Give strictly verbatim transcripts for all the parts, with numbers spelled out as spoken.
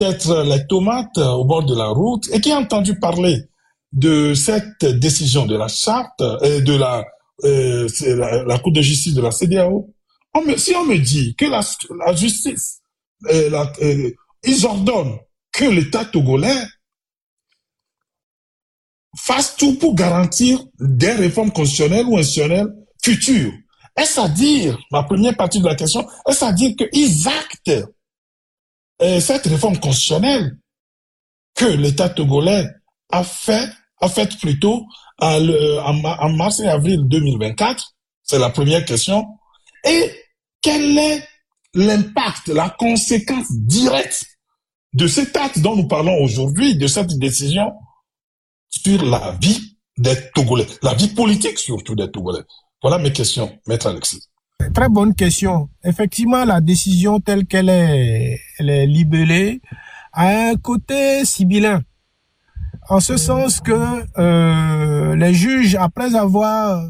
peut-être les tomates au bord de la route et qui a entendu parler de cette décision de la charte et de la, euh, la, la Cour de justice de la C D A O, on me, si on me dit que la, la justice, euh, la, euh, ils ordonnent que l'État togolais fasse tout pour garantir des réformes constitutionnelles ou institutionnelles futures. Est-ce à dire, ma première partie de la question, est-ce à dire qu'ils actent euh, cette réforme constitutionnelle que l'État togolais a fait, a fait plutôt à le, en, en mars et avril deux mille vingt-quatre? C'est la première question. Et quel est l'impact, la conséquence directe de cet acte dont nous parlons aujourd'hui, de cette décision sur la vie des Togolais, la vie politique surtout des Togolais? Voilà mes questions, Maître Alexis. Très bonne question. Effectivement, la décision telle qu'elle est, elle est libellée a un côté sibyllin. En ce sens que euh, les juges, après avoir...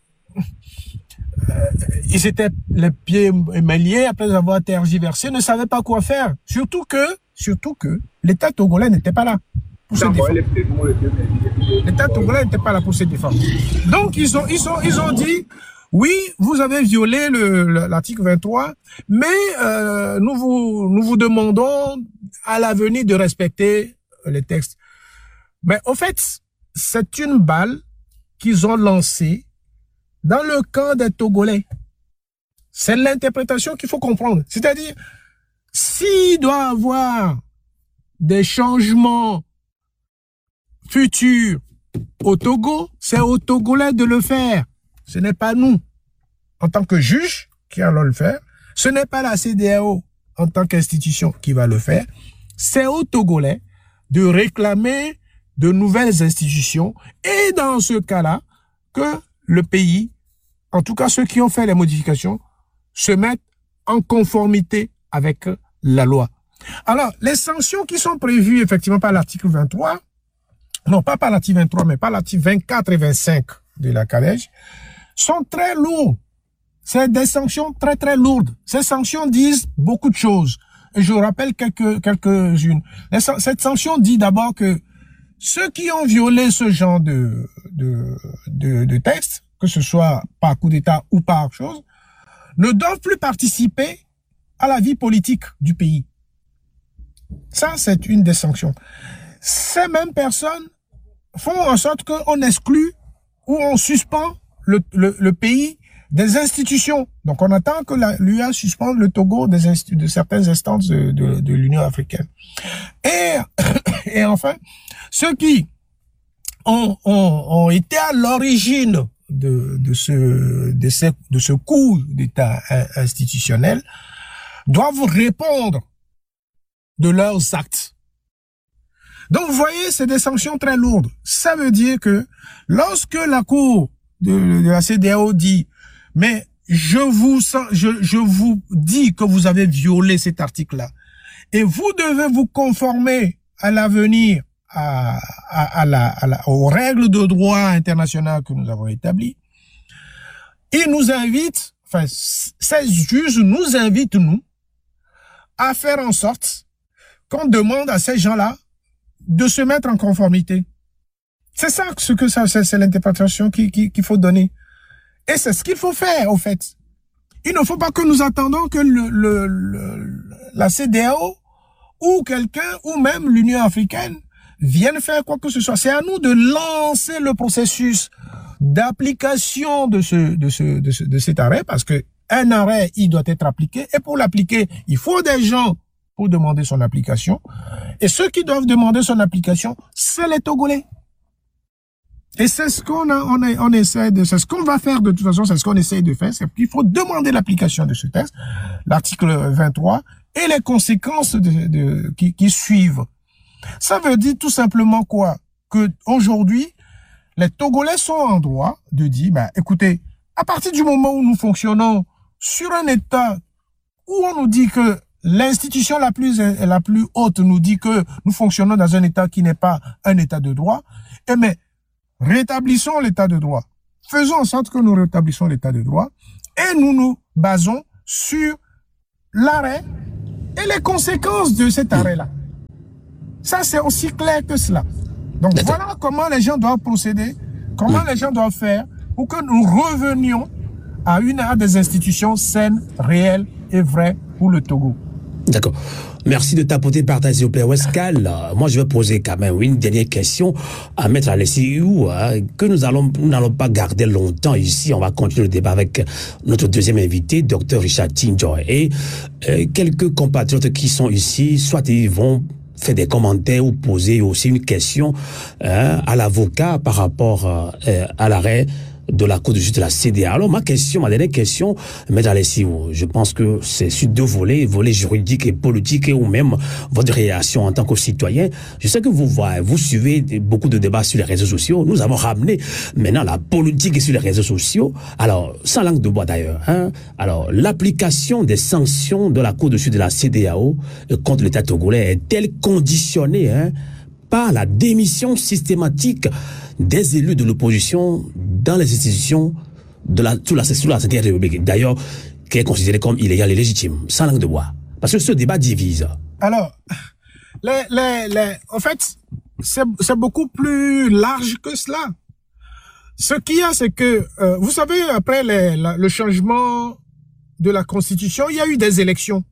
Euh, ils étaient les pieds mêlés, après avoir tergiversé, ne savaient pas quoi faire. Surtout que, surtout que l'État togolais n'était pas là pour se défendre. L'État togolais n'était pas là pour se défendre. Donc ils ont, ils ont, ils ont dit, oui, vous avez violé le, l'article vingt-trois, mais euh, nous vous, nous vous demandons à l'avenir de respecter les textes. Mais au fait, c'est une balle qu'ils ont lancée dans le camp des Togolais. C'est l'interprétation qu'il faut comprendre. C'est-à-dire, s'il doit y avoir des changements futurs au Togo, c'est aux Togolais de le faire. Ce n'est pas nous, en tant que juge, qui allons le faire. Ce n'est pas la C D A O, en tant qu'institution, qui va le faire. C'est aux Togolais de réclamer de nouvelles institutions et dans ce cas-là, que le pays, en tout cas ceux qui ont fait les modifications, se mettent en conformité avec la loi. Alors, les sanctions qui sont prévues effectivement par l'article vingt-trois, non pas par l'article vingt-trois, mais par l'article vingt-quatre et vingt-cinq de la Calèche, sont très lourdes. C'est des sanctions très très lourdes. Ces sanctions disent beaucoup de choses. Et je rappelle quelques, quelques-unes. Cette sanction dit d'abord que ceux qui ont violé ce genre de, de, de, de texte, que ce soit par coup d'État ou par chose, ne doivent plus participer à la vie politique du pays. Ça, c'est une des sanctions. Ces mêmes personnes font en sorte qu'on exclut ou on suspend le, le, le pays des institutions. Donc, on attend que l'U A suspende le Togo des de certaines instances de, de, de l'Union africaine. Et, et enfin, ceux qui ont, ont, ont été à l'origine de, de ce, de ce, de ce coup d'État institutionnel doivent répondre de leurs actes. Donc, vous voyez, c'est des sanctions très lourdes. Ça veut dire que lorsque la Cour de, de la C D A O dit « Mais je vous, je, je vous dis que vous avez violé cet article-là et vous devez vous conformer à l'avenir à, à, à la, à la, aux règles de droit international que nous avons établies. » Il nous invite, enfin, ces juges nous invitent, nous, à faire en sorte qu'on demande à ces gens-là de se mettre en conformité. C'est ça, ce que ça, c'est l'interprétation qu'il qui, qu'il faut donner. Et c'est ce qu'il faut faire, au fait. Il ne faut pas que nous attendons que le, le, le, la C D A O ou quelqu'un, ou même l'Union africaine, vienne faire quoi que ce soit. C'est à nous de lancer le processus d'application de ce, de ce, de ce, de cet arrêt, parce que un arrêt, il doit être appliqué, et pour l'appliquer, il faut des gens pour demander son application. Et ceux qui doivent demander son application, c'est les Togolais. Et c'est ce qu'on a, on, a, on essaie de, c'est ce qu'on va faire de toute façon, c'est ce qu'on essaie de faire, c'est qu'il faut demander l'application de ce texte, l'article vingt-trois, et les conséquences de, de, qui, qui suivent. Ça veut dire tout simplement quoi? Que aujourd'hui, les Togolais sont en droit de dire, bah, écoutez, à partir du moment où nous fonctionnons sur un État où on nous dit que l'institution la plus, la plus haute nous dit que nous fonctionnons dans un État qui n'est pas un État de droit, eh mais, rétablissons l'état de droit. Faisons en sorte que nous rétablissons l'état de droit et nous nous basons sur l'arrêt et les conséquences de cet arrêt-là. Ça, c'est aussi clair que cela. Donc, voilà comment les gens doivent procéder, comment oui. les gens doivent faire pour que nous revenions à une à des institutions saines, réelles et vraies pour le Togo. D'accord. Merci de t'apporter partage, s'il vous plaît, Wescal. Moi, je vais poser quand même une dernière question à Maître Alessiou, hein, que nous allons, nous n'allons pas garder longtemps ici. On va continuer le débat avec notre deuxième invité, docteur Richard Tinjoy. Et euh, quelques compatriotes qui sont ici, soit ils vont faire des commentaires ou poser aussi une question hein, à l'avocat par rapport euh, à l'arrêt de la Cour de justice de la C D A O. Alors, ma question, ma dernière question, Maître Alessiou, je pense que c'est sur deux volets, volet juridique et politique, et ou même votre réaction en tant que citoyen. Je sais que vous voyez, vous suivez beaucoup de débats sur les réseaux sociaux. Nous avons ramené maintenant la politique sur les réseaux sociaux. Alors, sans langue de bois d'ailleurs, hein. Alors, l'application des sanctions de la Cour de justice de la C D A O contre l'État togolais est-elle conditionnée, hein, par la démission systématique des élus de l'opposition dans les institutions de la, sous la, sous la cinquième République, d'ailleurs, qui est considérée comme illégale et légitime, sans langue de bois. Parce que ce débat divise. Alors, les, les, les, en fait, c'est, c'est beaucoup plus large que cela. Ce qu'il y a, c'est que, euh, vous savez, après les, la, le changement de la Constitution, il y a eu des élections.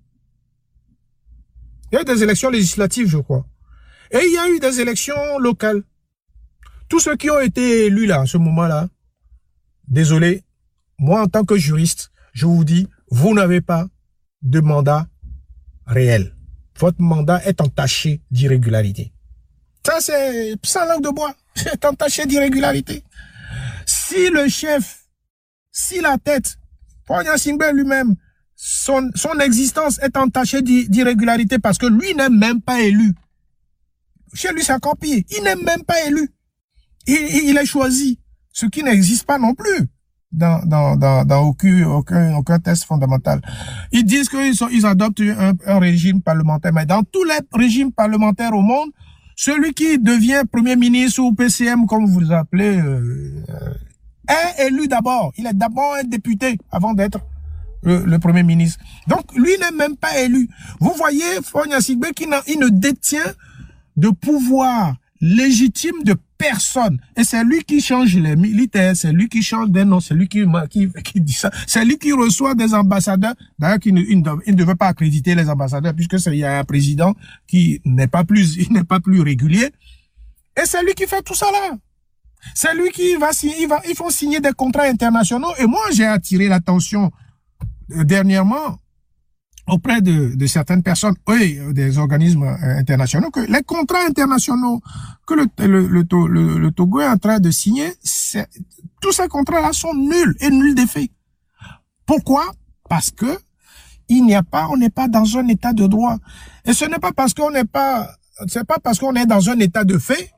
Il y a eu des élections législatives, je crois. Et il y a eu des élections locales. Tous ceux qui ont été élus là, à ce moment-là, désolé, moi en tant que juriste, je vous dis, vous n'avez pas de mandat réel. Votre mandat est entaché d'irrégularité. Ça, c'est sans langue de bois. C'est entaché d'irrégularité. Si le chef, si la tête, Fogna Singbe lui-même, son, son existence est entachée d'irrégularité parce que lui n'est même pas élu. Chez lui, c'est encore pire. Il n'est même pas élu. Il, il est choisi, ce qui n'existe pas non plus dans, dans, dans, dans aucun, aucun, aucun test fondamental. Ils disent qu'ils sont, ils adoptent un, un régime parlementaire, mais dans tous les régimes parlementaires au monde, celui qui devient premier ministre ou P C M, comme vous l'appelez, euh, est élu d'abord. Il est d'abord un député avant d'être le, le premier ministre. Donc, lui n'est même pas élu. Vous voyez, Fogna Singbe, qui il ne détient de pouvoir légitime de personne. Et c'est lui qui change les militaires, c'est lui qui change des noms, c'est lui qui, qui, qui dit ça, c'est lui qui reçoit des ambassadeurs. D'ailleurs, il ne, il ne devait pas accréditer les ambassadeurs puisque c'est, il y a un président qui n'est pas plus, il n'est pas plus régulier. Et c'est lui qui fait tout ça là. C'est lui qui va signer, il va, ils font signer des contrats internationaux. Et moi, j'ai attiré l'attention euh, dernièrement auprès de, de certaines personnes, oui, des organismes internationaux, que les contrats internationaux que le, le, le, le, le Togo est en train de signer, tous ces contrats-là sont nuls et nuls d'effet. Pourquoi? Parce que il n'y a pas, on n'est pas dans un état de droit. Et ce n'est pas parce qu'on n'est pas, c'est pas parce qu'on est dans un état de fait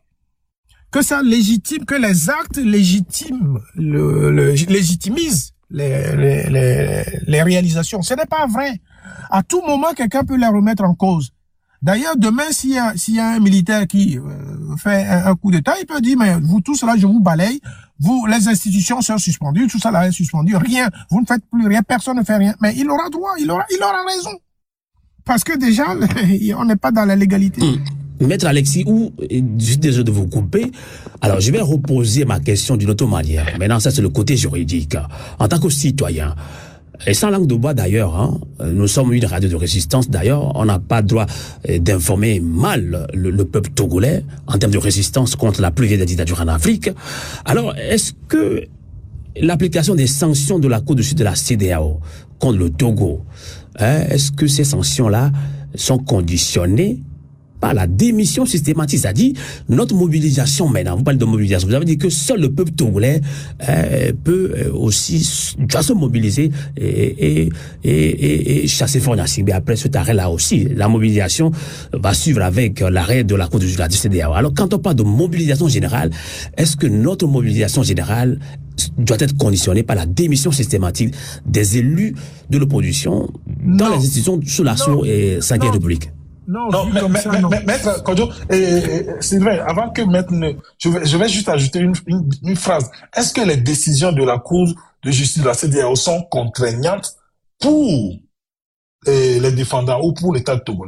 que ça légitime, que les actes légitimes, le, le légitimisent les, les, les, les réalisations. Ce n'est pas vrai. À tout moment, quelqu'un peut les remettre en cause. D'ailleurs, demain, s'il y a, s'il y a un militaire qui euh, fait un, un coup d'État, il peut dire, mais vous tous là, je vous balaye, vous, les institutions sont suspendues, tout ça là est suspendu, rien, vous ne faites plus rien, personne ne fait rien. Mais il aura droit, il aura, il aura raison. Parce que déjà, on n'est pas dans la légalité. Mmh. Maître Alexis, ou, juste désolé de vous couper, alors je vais reposer ma question d'une autre manière. Maintenant, ça c'est le côté juridique. En tant que citoyen, et sans langue de bois d'ailleurs, hein, nous sommes une radio de résistance d'ailleurs, on n'a pas le droit d'informer mal le, le peuple togolais en termes de résistance contre la plus vieille dictature en Afrique. Alors, est-ce que l'application des sanctions de la Cour de justice de la C D A O contre le Togo, hein, est-ce que ces sanctions-là sont conditionnées par la démission systématique, c'est-à-dire notre mobilisation maintenant, vous parlez de mobilisation, vous avez dit que seul le peuple togolais euh, peut euh, aussi doit se mobiliser et, et, et, et, et chasser Fogna Singbe. Après cet arrêt-là aussi, la mobilisation va suivre avec l'arrêt de la Cour de justice de la C D A O. Alors quand on parle de mobilisation générale, est-ce que notre mobilisation générale doit être conditionnée par la démission systématique des élus de l'opposition dans non. les institutions sous la cinquième République? Non, non, mais, mais, ça, mais, non. mais maître Kodjo, c'est vrai, avant que maître ne, je vais, je vais juste ajouter une, une, une phrase. Est-ce que les décisions de la Cour de justice de la C D A O sont contraignantes pour eh, les défendants ou pour l'État togolais?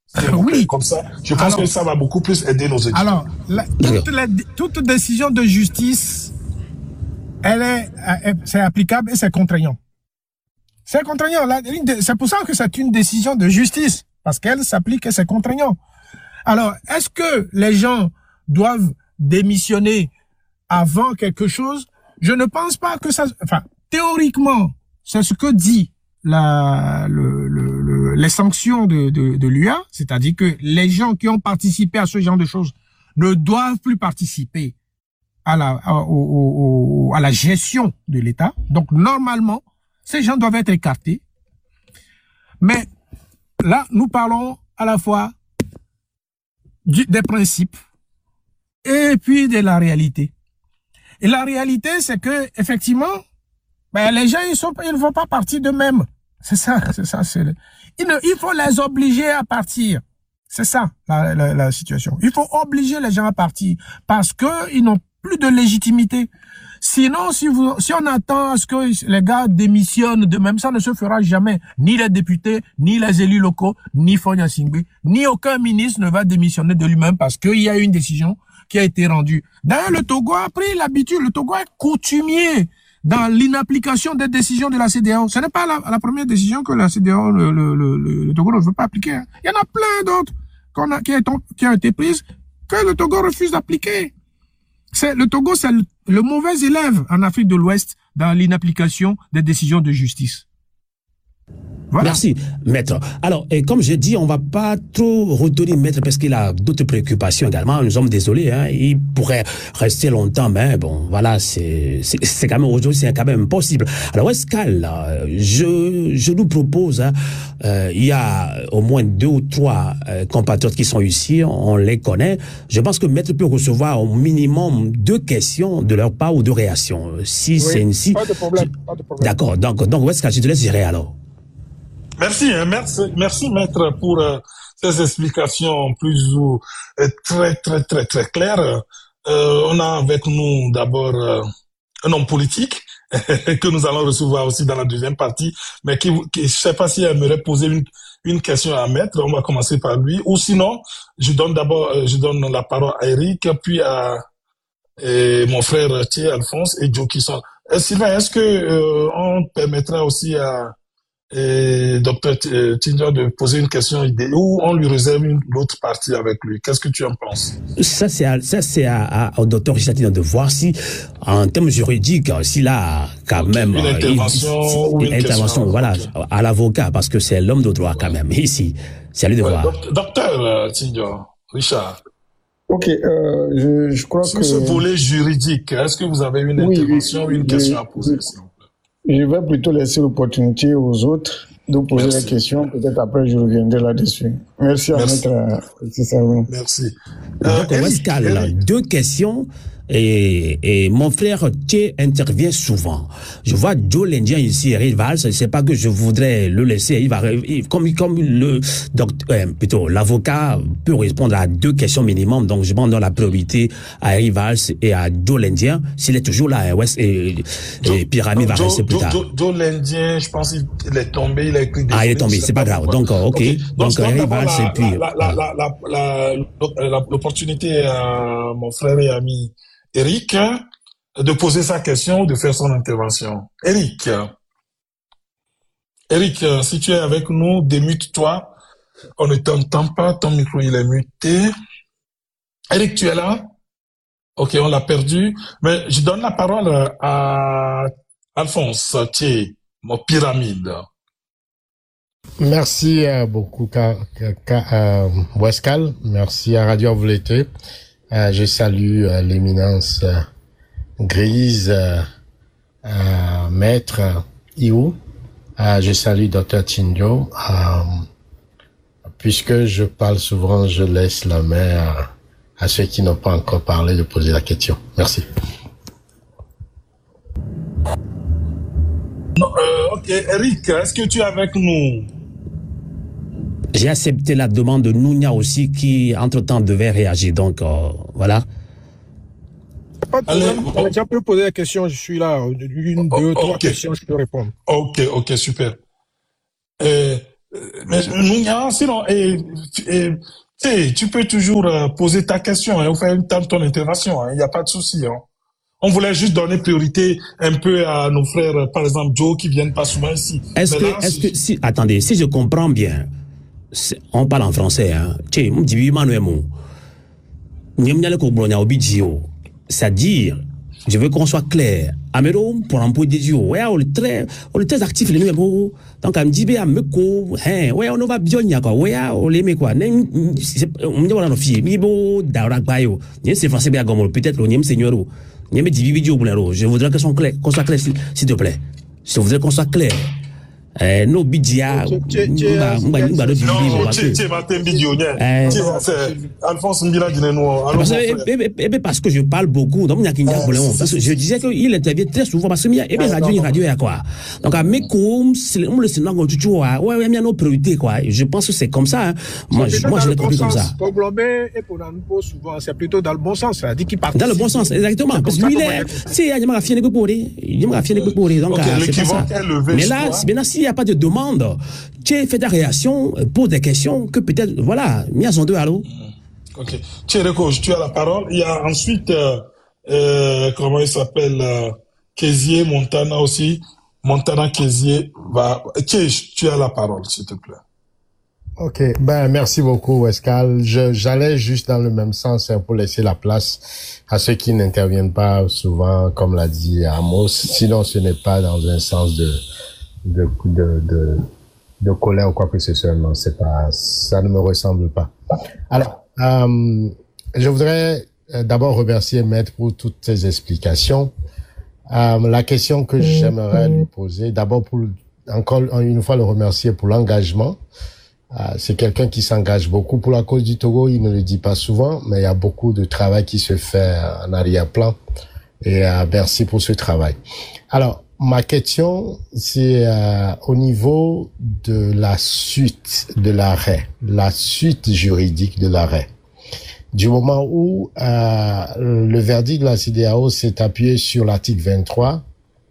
Oui. Comme ça, je pense alors, que ça va beaucoup plus aider nos étudiants. Alors, la, toute, la, toute décision de justice, elle est, c'est applicable et c'est contraignant. C'est contraignant. C'est pour ça que c'est une décision de justice, parce qu'elle s'applique et c'est contraignant. Alors, est-ce que les gens doivent démissionner avant quelque chose? Je ne pense pas que ça... Enfin, théoriquement, c'est ce que dit la, le, le, le, les sanctions de, de, de l'U A, c'est-à-dire que les gens qui ont participé à ce genre de choses ne doivent plus participer à la, à, au, au, à la gestion de l'État. Donc, normalement, ces gens doivent être écartés. Mais là, nous parlons à la fois du, des principes et puis de la réalité. Et la réalité, c'est que effectivement, ben, les gens, ils sont, ils ne font pas partie d'eux-mêmes. C'est ça, c'est ça. C'est le... il, ne, il faut les obliger à partir. C'est ça la, la, la situation. Il faut obliger les gens à partir parce que ils n'ont plus de légitimité. Sinon, si vous, si on attend à ce que les gars démissionnent de même, ça ne se fera jamais. Ni les députés, ni les élus locaux, ni Fonya Singbe, ni aucun ministre ne va démissionner de lui-même parce qu'il y a une décision qui a été rendue. D'ailleurs, le Togo a pris l'habitude, le Togo est coutumier dans l'inapplication des décisions de la C D A O. Ce n'est pas la, la première décision que la C D A O, le, le, le, le Togo ne veut pas appliquer. Hein. Il y en a plein d'autres qu'on a, qui, a, qui ont été prises que le Togo refuse d'appliquer. C'est, le Togo, c'est le, le mauvais élève en Afrique de l'Ouest dans l'inapplication des décisions de justice. Voilà. Merci, maître. Alors, et comme je dis, on va pas trop retenir maître parce qu'il a d'autres préoccupations également. Nous sommes désolés, hein. Il pourrait rester longtemps, mais bon, voilà, c'est, c'est, c'est quand même aujourd'hui, c'est quand même impossible. Alors, Westcal, je, je nous propose, hein, euh, il y a au moins deux ou trois euh, compatriotes qui sont ici, on les connaît. Je pense que maître peut recevoir au minimum deux questions de leur part ou deux réactions. Si oui, c'est ainsi. Pas de problème, pas de problème. D'accord. Donc, donc, Westcal, je te laisse gérer alors. Merci, hein, merci, merci maître pour euh, ces explications plus ou euh, très très très très claires. Euh, on a avec nous d'abord euh, un homme politique que nous allons recevoir aussi dans la deuxième partie, mais qui, qui je sais pas s'il aimerait poser une une question à maître. On va commencer par lui, ou sinon je donne d'abord euh, je donne la parole à Eric, puis à et mon frère Thierry Alphonse et Joe qui sont. Euh, Sylvain, est-ce que euh, on permettra aussi à et docteur Tindio de poser une question idée ou on lui réserve une autre partie avec lui? Qu'est-ce que tu en penses? Ça c'est à, ça c'est à, à, au docteur Richard Tindio de voir si en termes juridiques s'il a quand okay, même une intervention il, ou une, une intervention question, voilà okay. à l'avocat parce que c'est l'homme de droit quand même ici. C'est à lui de ouais, voir. Docteur Tindio, Richard. Ok, euh, je, je crois Sur que... ce volet juridique, est-ce que vous avez une oui, intervention ou une je, question à poser? Je, je vais plutôt laisser l'opportunité aux autres de poser Merci. la question. Peut-être après, je reviendrai là-dessus. Merci, Merci. à maître euh, Merci. Euh, Donc, Westcal, deux questions. Et, et mon frère Thé intervient souvent. Je vois Joe l'Indien ici, Eric Valls, c'est pas que je voudrais le laisser. Il va, il, comme, comme le, donc, euh, plutôt, l'avocat peut répondre à deux questions minimum. Donc, je donne la priorité à Eric Valls et à Joe l'Indien. S'il est toujours là, West, et, et Pyramide va rester plus tard. Joe, Joe l'Indien, je pense qu'il est tombé, il a écrit des Ah, il est tombé, c'est pas grave. Donc, ok. okay. Donc, donc Eric Valls et puis. La, la, la, la, la, la, l'opportunité à mon frère et ami Eric, de poser sa question ou de faire son intervention. Eric, Eric, si tu es avec nous, démute-toi. On ne t'entend pas, ton micro il est muté. Eric, tu es là? Ok, on l'a perdu. Mais je donne la parole à Alphonse Thier, mon pyramide. Merci euh, beaucoup, Ka, Ka, euh, Westcal. Merci à Radio Envolété. Euh, je salue euh, l'éminence euh, grise, euh, euh, maître euh, Iou. Euh, je salue docteur Tindio. Euh, puisque je parle souvent, je laisse la main à, à ceux qui n'ont pas encore parlé de poser la question. Merci. Non, euh, ok, Eric, est-ce que tu es avec nous? J'ai accepté la demande de Nounia aussi, qui, entre-temps, devait réagir. Donc, euh, voilà. Pas de problème. Allez, tu peux poser la question, je suis là. Une, deux, oh, trois okay. questions, je peux répondre. Ok, ok, super. Euh, Mais nous, sinon, et, et, tu, tu peux toujours poser ta question, hein, ou faire ton intervention, il hein, n'y a pas de souci. Hein. On voulait juste donner priorité un peu à nos frères, par exemple Joe, qui viennent pas souvent ici. Est-ce que, là, est-ce que, si, attendez, si je comprends bien, on parle en français, hein. C'est-à-dire, je veux qu'on soit clair. Amero, pour un peu de Dieu, ouais, on est très, on est très actifs les numéros. Donc, on me dit, bien, meko, hein, ouais, on va bien, y'a quoi, ouais, on les met quoi. On me dit, voilà, nos filles, mi bo, d'aura bayo. C'est français, bien, comme peut-être, on y est, seigneur. Je voudrais qu'on soit clair, qu'on soit clair, s'il te plaît. Je voudrais qu'on soit clair. Eh, no bidia, mba mba do bibi parce que tu matin vidéo c'est Alphonse Mbila Dineno. Parce que je parle beaucoup, donc il y a qu'il y a problème. Parce que je disais qu'il intervient très souvent parce que il y a et bien radio radio à quoi. Donc à mes comme on le sait non tu vois ouais il y a nos priorités quoi. Je pense que c'est comme ça. Moi moi je l'ai compris comme ça. Toglomé et pour nous souvent c'est plutôt dans le bon sens, ça dit qu'il part. Dans le bon sens exactement parce que lui il est c'est il m'a fini pour lui, il m'a fini pour lui donc c'est ça. Mais là c'est bien s'il n'y a pas de demande, tu fais ta réaction, pose des questions que peut-être, voilà, mis à son deux, allô? Ok. Tchéreko, tu as la parole. Il y a ensuite, euh, euh, comment il s'appelle, euh, Kézier, Montana aussi. Montana Kézier va. Tchèche, tu as la parole, s'il te plaît. Ok, ben merci beaucoup, Wescal. Je, j'allais juste dans le même sens pour laisser la place à ceux qui n'interviennent pas souvent, comme l'a dit Amos. Sinon, ce n'est pas dans un sens de De, de, de, de colère ou quoi que ce soit, non, c'est pas, ça ne me ressemble pas. Alors, euh, je voudrais d'abord remercier Maître pour toutes ces explications. Euh, la question que j'aimerais lui poser, d'abord pour, encore une fois le remercier pour l'engagement. Euh, c'est quelqu'un qui s'engage beaucoup pour la cause du Togo, il ne le dit pas souvent, mais il y a beaucoup de travail qui se fait en arrière-plan. Et euh, merci pour ce travail. Alors, ma question, c'est euh, au niveau de la suite de l'arrêt, la suite juridique de l'arrêt. Du moment où euh, le verdict de la C E D E A O s'est appuyé sur l'article vingt-trois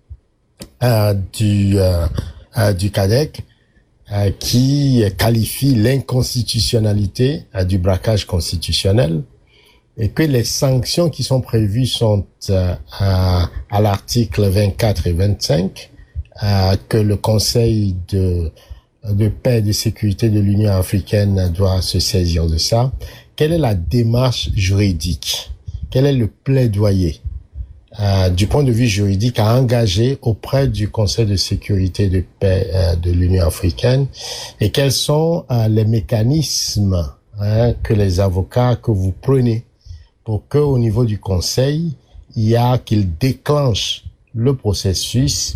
euh, du euh, euh, du C A D E C, euh, qui qualifie l'inconstitutionnalité euh, du braquage constitutionnel, et que les sanctions qui sont prévues sont euh, à, à l'article vingt-quatre et vingt-cinq, euh, que le Conseil de, de paix et de sécurité de l'Union africaine doit se saisir de ça. Quelle est la démarche juridique? Quel est le plaidoyer euh, du point de vue juridique à engager auprès du Conseil de sécurité et de paix euh, de l'Union africaine? Et quels sont euh, les mécanismes hein, que les avocats que vous prenez pour que, au niveau du Conseil, il y a qu'il déclenche le processus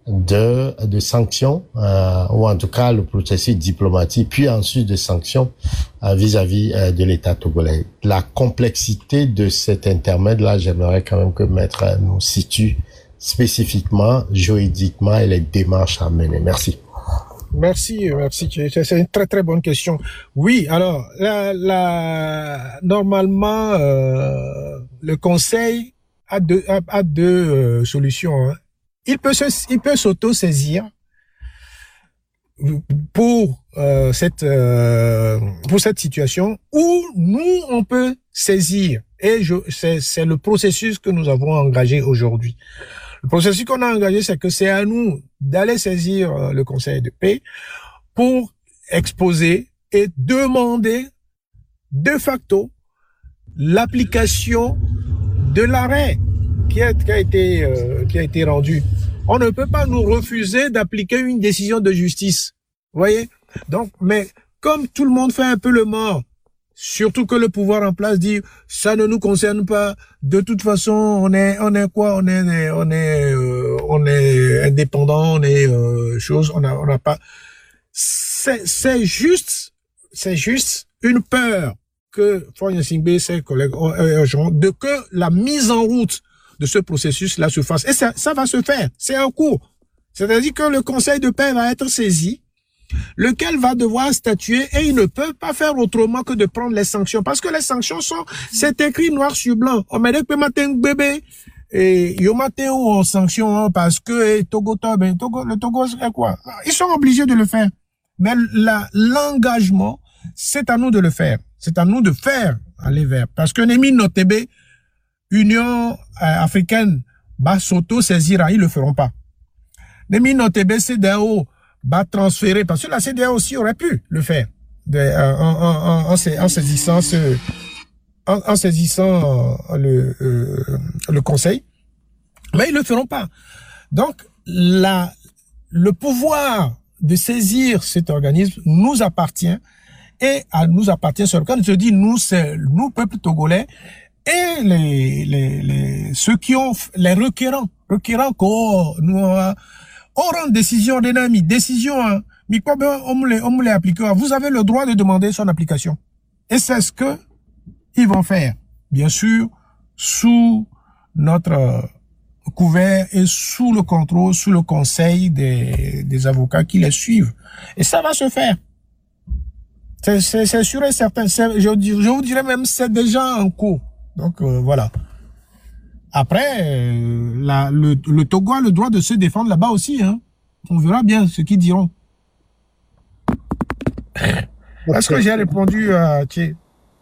de de sanctions euh, ou en tout cas le processus diplomatique, puis ensuite de sanctions euh, vis-à-vis euh, de l'État togolais. La complexité de cet intermède-là, j'aimerais quand même que Maître nous situe spécifiquement, juridiquement, et les démarches à mener. Merci. Merci, merci. C'est une très très bonne question. Oui, alors la, la normalement euh, le Conseil a deux a, a deux euh, solutions. Hein. Il peut se, il peut s'auto-saisir pour euh, cette euh, pour cette situation, ou nous on peut saisir. Et je c'est c'est le processus que nous avons engagé aujourd'hui. Le processus qu'on a engagé, c'est que c'est à nous d'aller saisir le Conseil de paix pour exposer et demander de facto l'application de l'arrêt qui a, qui a été euh, qui a été rendu. On ne peut pas nous refuser d'appliquer une décision de justice. Vous voyez? Donc, mais comme tout le monde fait un peu le mort, surtout que le pouvoir en place dit ça ne nous concerne pas. De toute façon, on est on est quoi On est on est euh, on est indépendant, on est euh, chose. On a on n'a pas. C'est c'est juste c'est juste une peur que Foy Singbe, ses collègues ont de que la mise en route de ce processus là se fasse. Et ça ça va se faire. C'est en cours. C'est-à-dire que le Conseil de paix va être saisi, lequel va devoir statuer, et il ne peut pas faire autrement que de prendre les sanctions, parce que les sanctions sont, c'est écrit noir sur blanc. On m'a dit que matin bébé et yo matin ou en sanction parce que Togo, ben Togo, le Togo c'est quoi? Ils sont obligés de le faire. Mais l'engagement, c'est à nous de le faire. C'est à nous de faire aller vers. Parce que Némi Notébé, Union euh, africaine, va s'auto-saisir, ils le feront pas. Némi Notébé, C D A O, va transférer, parce que la C D A O aussi aurait pu le faire, de, euh, en, en, en, en saisissant ce, en, en saisissant euh, le, euh, le conseil. Mais ils le feront pas. Donc, la, le pouvoir de saisir cet organisme nous appartient et à nous appartient seulement. Quand je dis nous, c'est nous, peuple togolais, et les, les, les, ceux qui ont, les requérants, requérants qu'on, nous, euh, on rend décision d'un ami, décision, hein, mais quoi, ben, on me les, on me les applique. Vous avez le droit de demander son application. Et c'est ce que ils vont faire. Bien sûr, sous notre euh, couvert et sous le contrôle, sous le conseil des, des avocats qui les suivent. Et ça va se faire. C'est sûr et certain. Je, je vous dirais même c'est déjà en cours. Donc euh, voilà. Après, euh, la, le, le Togo a le droit de se défendre là-bas aussi. Hein. On verra bien ce qu'ils diront. Est-ce que j'ai répondu à Thierry?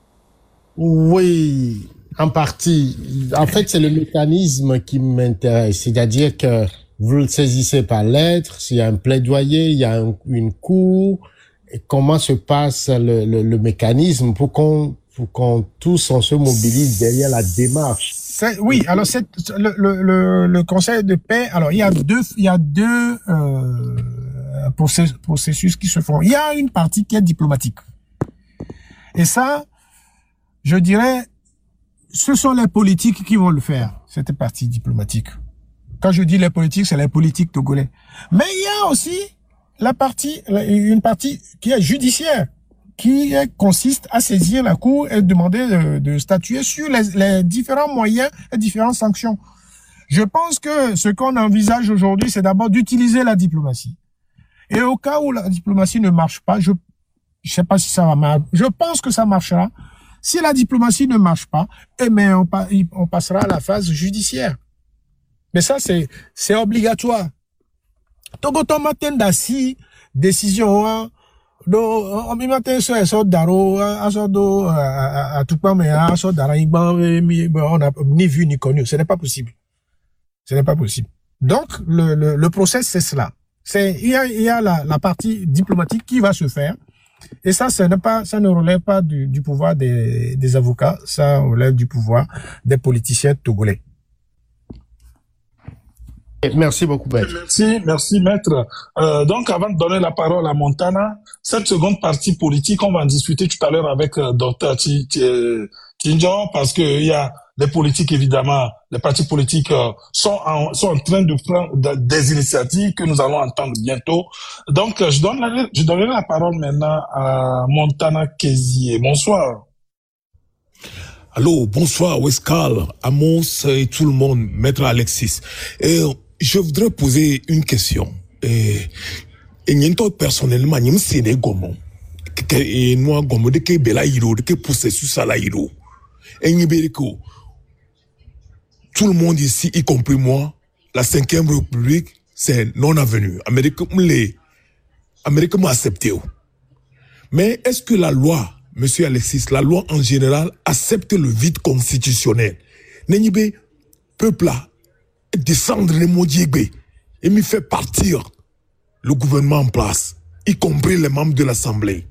Oui, en partie. En fait, c'est le mécanisme qui m'intéresse. C'est-à-dire que vous le saisissez par lettre, s'il y a un plaidoyer, il y a un, une cour. Et comment se passe le, le, le mécanisme pour qu'on pour qu'on tous on se mobilise derrière la démarche? Oui, alors c'est le, le, le, le Conseil de paix. Alors il y a deux il y a deux euh, processus, processus qui se font. Il y a une partie qui est diplomatique. Et ça, je dirais, ce sont les politiques qui vont le faire, cette partie diplomatique. Quand je dis les politiques, c'est les politiques togolais. Mais il y a aussi la partie, une partie qui est judiciaire, qui consiste à saisir la Cour et demander de, de statuer sur les, les différents moyens et différentes sanctions. Je pense que ce qu'on envisage aujourd'hui, c'est d'abord d'utiliser la diplomatie. Et au cas où la diplomatie ne marche pas, je je sais pas si ça va marcher, je pense que ça marchera. Si la diplomatie ne marche pas, eh bien, on, on passera à la phase judiciaire. Mais ça, c'est c'est obligatoire. Togo tomaten dasi décision do on mi matin so so daro aso do a tout pas mais aso dara igba on a ni vu ni connu, ce n'est pas possible. Ce n'est pas possible. Donc le le le process c'est cela. C'est il y a il y a la la partie diplomatique qui va se faire et ça ça n'est pas ça ne relève pas du du pouvoir des des avocats, ça relève du pouvoir des politiciens togolais. Merci beaucoup, maître. Merci, merci, maître. Euh, donc, avant de donner la parole à Montana, cette seconde partie politique, on va en discuter tout à l'heure avec euh, docteur Tinjon, parce que il y a les politiques, évidemment, les partis politiques euh, sont, en, sont en train de prendre des initiatives que nous allons entendre bientôt. Donc, euh, je donne la, je donnerai la parole maintenant à Montana Kézié. Bonsoir. Allô, bonsoir, Wescal, Amos et tout le monde, maître Alexis. Et je voudrais poser une question. Et, et niento personnellement, n'y m'sé né gomo. Et moi, gomo de ke bela hiro, de ke processus à la hiro. Et n'y beriko. Tout le monde ici, y compris moi, la cinquième république, c'est non avenu. Amérique m'lé, Amérique m'a accepté. Mais est-ce que la loi, Monsieur Alexis, la loi en général accepte le vide constitutionnel? Nenyibe, peuple là, descendre les Modiégbé et me fait partir le gouvernement en place, y compris les membres de l'Assemblée.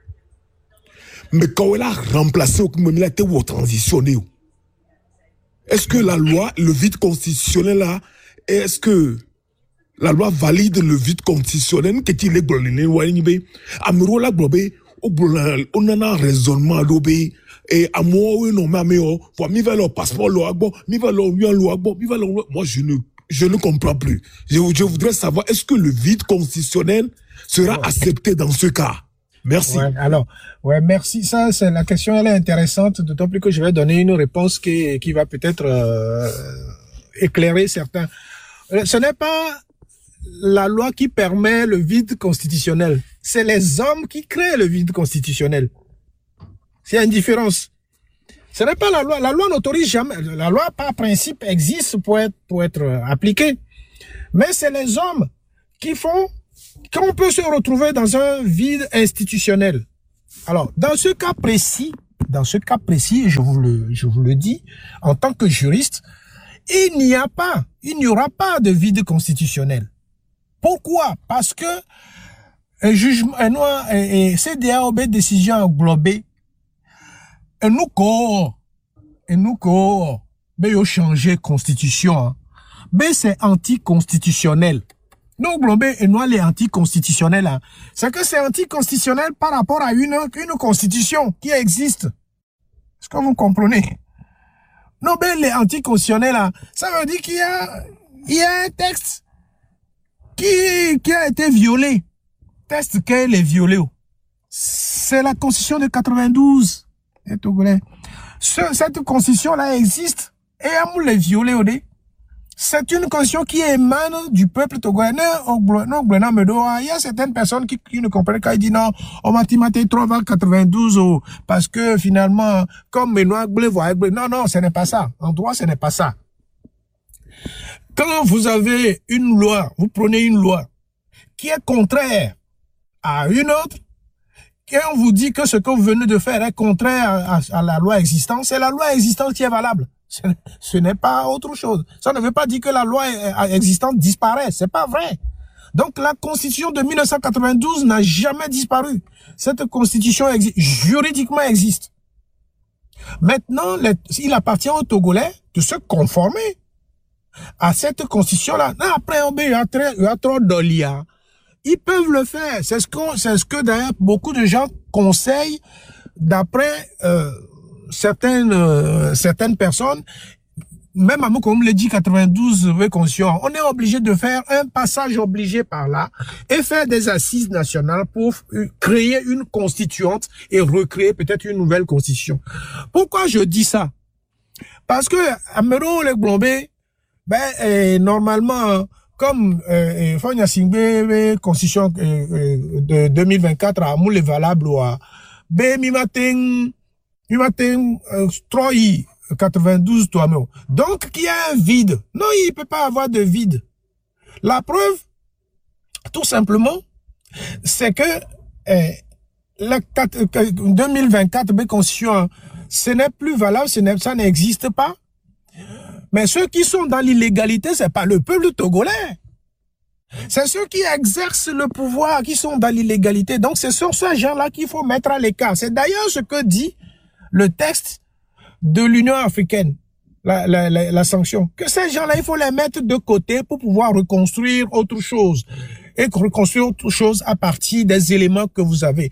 Mais quand elle a remplacé ou qu'il a été transitionné, est-ce que la loi, le vide constitutionnel là, est-ce que la loi valide le vide constitutionnel qu'est-il est globé ou Nenyibe, amiro la globé on a un raisonnement d'obé et à moi oui non mais pour mi va leur passeport leur agbo mi va leur lui leur agbo mi va leur moi je ne je ne comprends plus. Je, je voudrais savoir est-ce que le vide constitutionnel sera ouais. accepté dans ce cas? Merci. Ouais, alors ouais merci, ça c'est la question, elle est intéressante, d'autant plus que je vais donner une réponse qui qui va peut-être euh, éclairer certains. Ce n'est pas la loi qui permet le vide constitutionnel. C'est les hommes qui créent le vide constitutionnel. C'est une différence. Ce n'est pas la loi. La loi n'autorise jamais. La loi, par principe, existe pour être, pour être appliquée. Mais c'est les hommes qui font qu'on peut se retrouver dans un vide institutionnel. Alors, dans ce cas précis, dans ce cas précis, je vous le, je vous le dis, en tant que juriste, il n'y a pas, il n'y aura pas de vide constitutionnel. Pourquoi? Parce que un jugement, et C D A O B décision englobée, et nous co, et nous co, mais yo changer constitution, mais c'est anticonstitutionnel. Non, globé et nous les anticonstitutionnels, hein. C'est que c'est anticonstitutionnel par rapport à une, une constitution qui existe. Est-ce que vous comprenez? Non, mais les anticonstitutionnels, hein, ça veut dire qu'il y a, il y a un texte qui, qui a été violé. Texte qu'elle est violé. C'est la constitution de quatre-vingt-douze. Et Togolais. Ce, cette constitution-là existe. Et à les violer, au dé. C'est une constitution qui émane du peuple togolais. Il y a certaines personnes qui, qui ne comprennent pas, qui disent non, on m'a maté trois vingt quatre-vingt-douze, oh, parce que finalement, comme Benoît Blé voit, non, non, ce n'est pas ça. En droit, ce n'est pas ça. Quand vous avez une loi, vous prenez une loi qui est contraire à une autre, et on vous dit que ce que vous venez de faire est contraire à, à, à la loi existante, c'est la loi existante qui est valable. Ce, ce n'est pas autre chose. Ça ne veut pas dire que la loi existante disparaît. C'est pas vrai. Donc la constitution de mille neuf cent quatre-vingt-douze n'a jamais disparu. Cette constitution existe, juridiquement existe. Maintenant, les, il appartient aux Togolais de se conformer à cette constitution-là. Après, il y a, très, il y a trop d'olia. Ils peuvent le faire. C'est ce que, c'est ce que d'ailleurs beaucoup de gens conseillent d'après euh, certaines euh, certaines personnes. Même à moi, comme le dit quatre-vingt-douze constitution, on est obligé de faire un passage obligé par là et faire des assises nationales pour créer une constituante et recréer peut-être une nouvelle constitution. Pourquoi je dis ça? Parce que Amero le Glombé, ben eh, normalement, comme euh, Fanya Singbe constitution euh, de deux mille vingt-quatre à moule valable ou à ben mi matin mi matin trois quatre-vingt-douze toi même. Donc qu'il y a un vide. Non, il peut pas avoir de vide. La preuve, tout simplement, c'est que euh, la deux mille vingt-quatre ben constitution, ce n'est plus valable, ce n'est, ça n'existe pas. Mais ceux qui sont dans l'illégalité, c'est pas le peuple togolais. C'est ceux qui exercent le pouvoir, qui sont dans l'illégalité. Donc, c'est sur ces gens-là qu'il faut mettre à l'écart. C'est d'ailleurs ce que dit le texte de l'Union africaine, la, la, la, la sanction. Que ces gens-là, il faut les mettre de côté pour pouvoir reconstruire autre chose. Et reconstruire autre chose à partir des éléments que vous avez.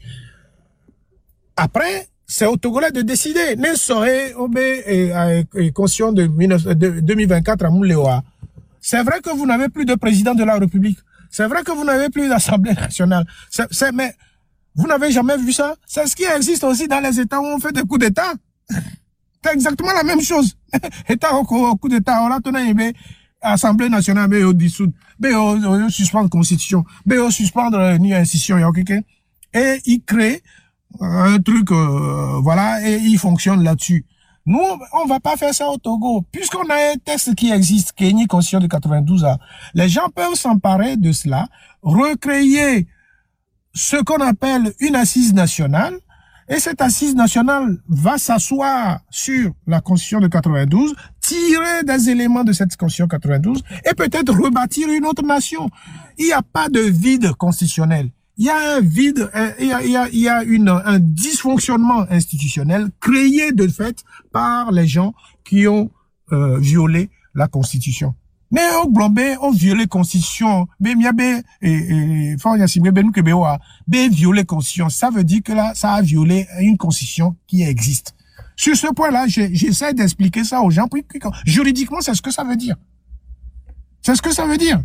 Après, c'est au Togolais de décider. Ne serait conscient de deux mille vingt-quatre à Mouléoa. C'est vrai que vous n'avez plus de président de la République. C'est vrai que vous n'avez plus d'Assemblée nationale. C'est, c'est, mais vous n'avez jamais vu ça. C'est ce qui existe aussi dans les États où on fait des coups d'État. C'est exactement la même chose. État au coup d'État, on a tenu Assemblée nationale, mais on dissout, mais on suspend la Constitution, mais on suspend une institution, et il crée un truc, euh, voilà, et il fonctionne là-dessus. Nous, on va pas faire ça au Togo, puisqu'on a un texte qui existe, qui est une constitution de quatre-vingt-douze ans. Les gens peuvent s'emparer de cela, recréer ce qu'on appelle une assise nationale, et cette assise nationale va s'asseoir sur la constitution de quatre-vingt-douze, tirer des éléments de cette constitution quatre-vingt-douze, et peut-être rebâtir une autre nation. Il n'y a pas de vide constitutionnel. Il y a un vide, il y a, il y a, il y a une, un dysfonctionnement institutionnel créé de fait par les gens qui ont euh, violé la Constitution. Mais au Blobé, on violé la Constitution. Mais il y a et et faut y assimiler ben nous que bewa, ben violer Constitution, ça veut dire que là, ça a violé une Constitution qui existe. Sur ce point-là, j'essaie d'expliquer ça aux gens. Juridiquement, c'est ce que ça veut dire. C'est ce que ça veut dire.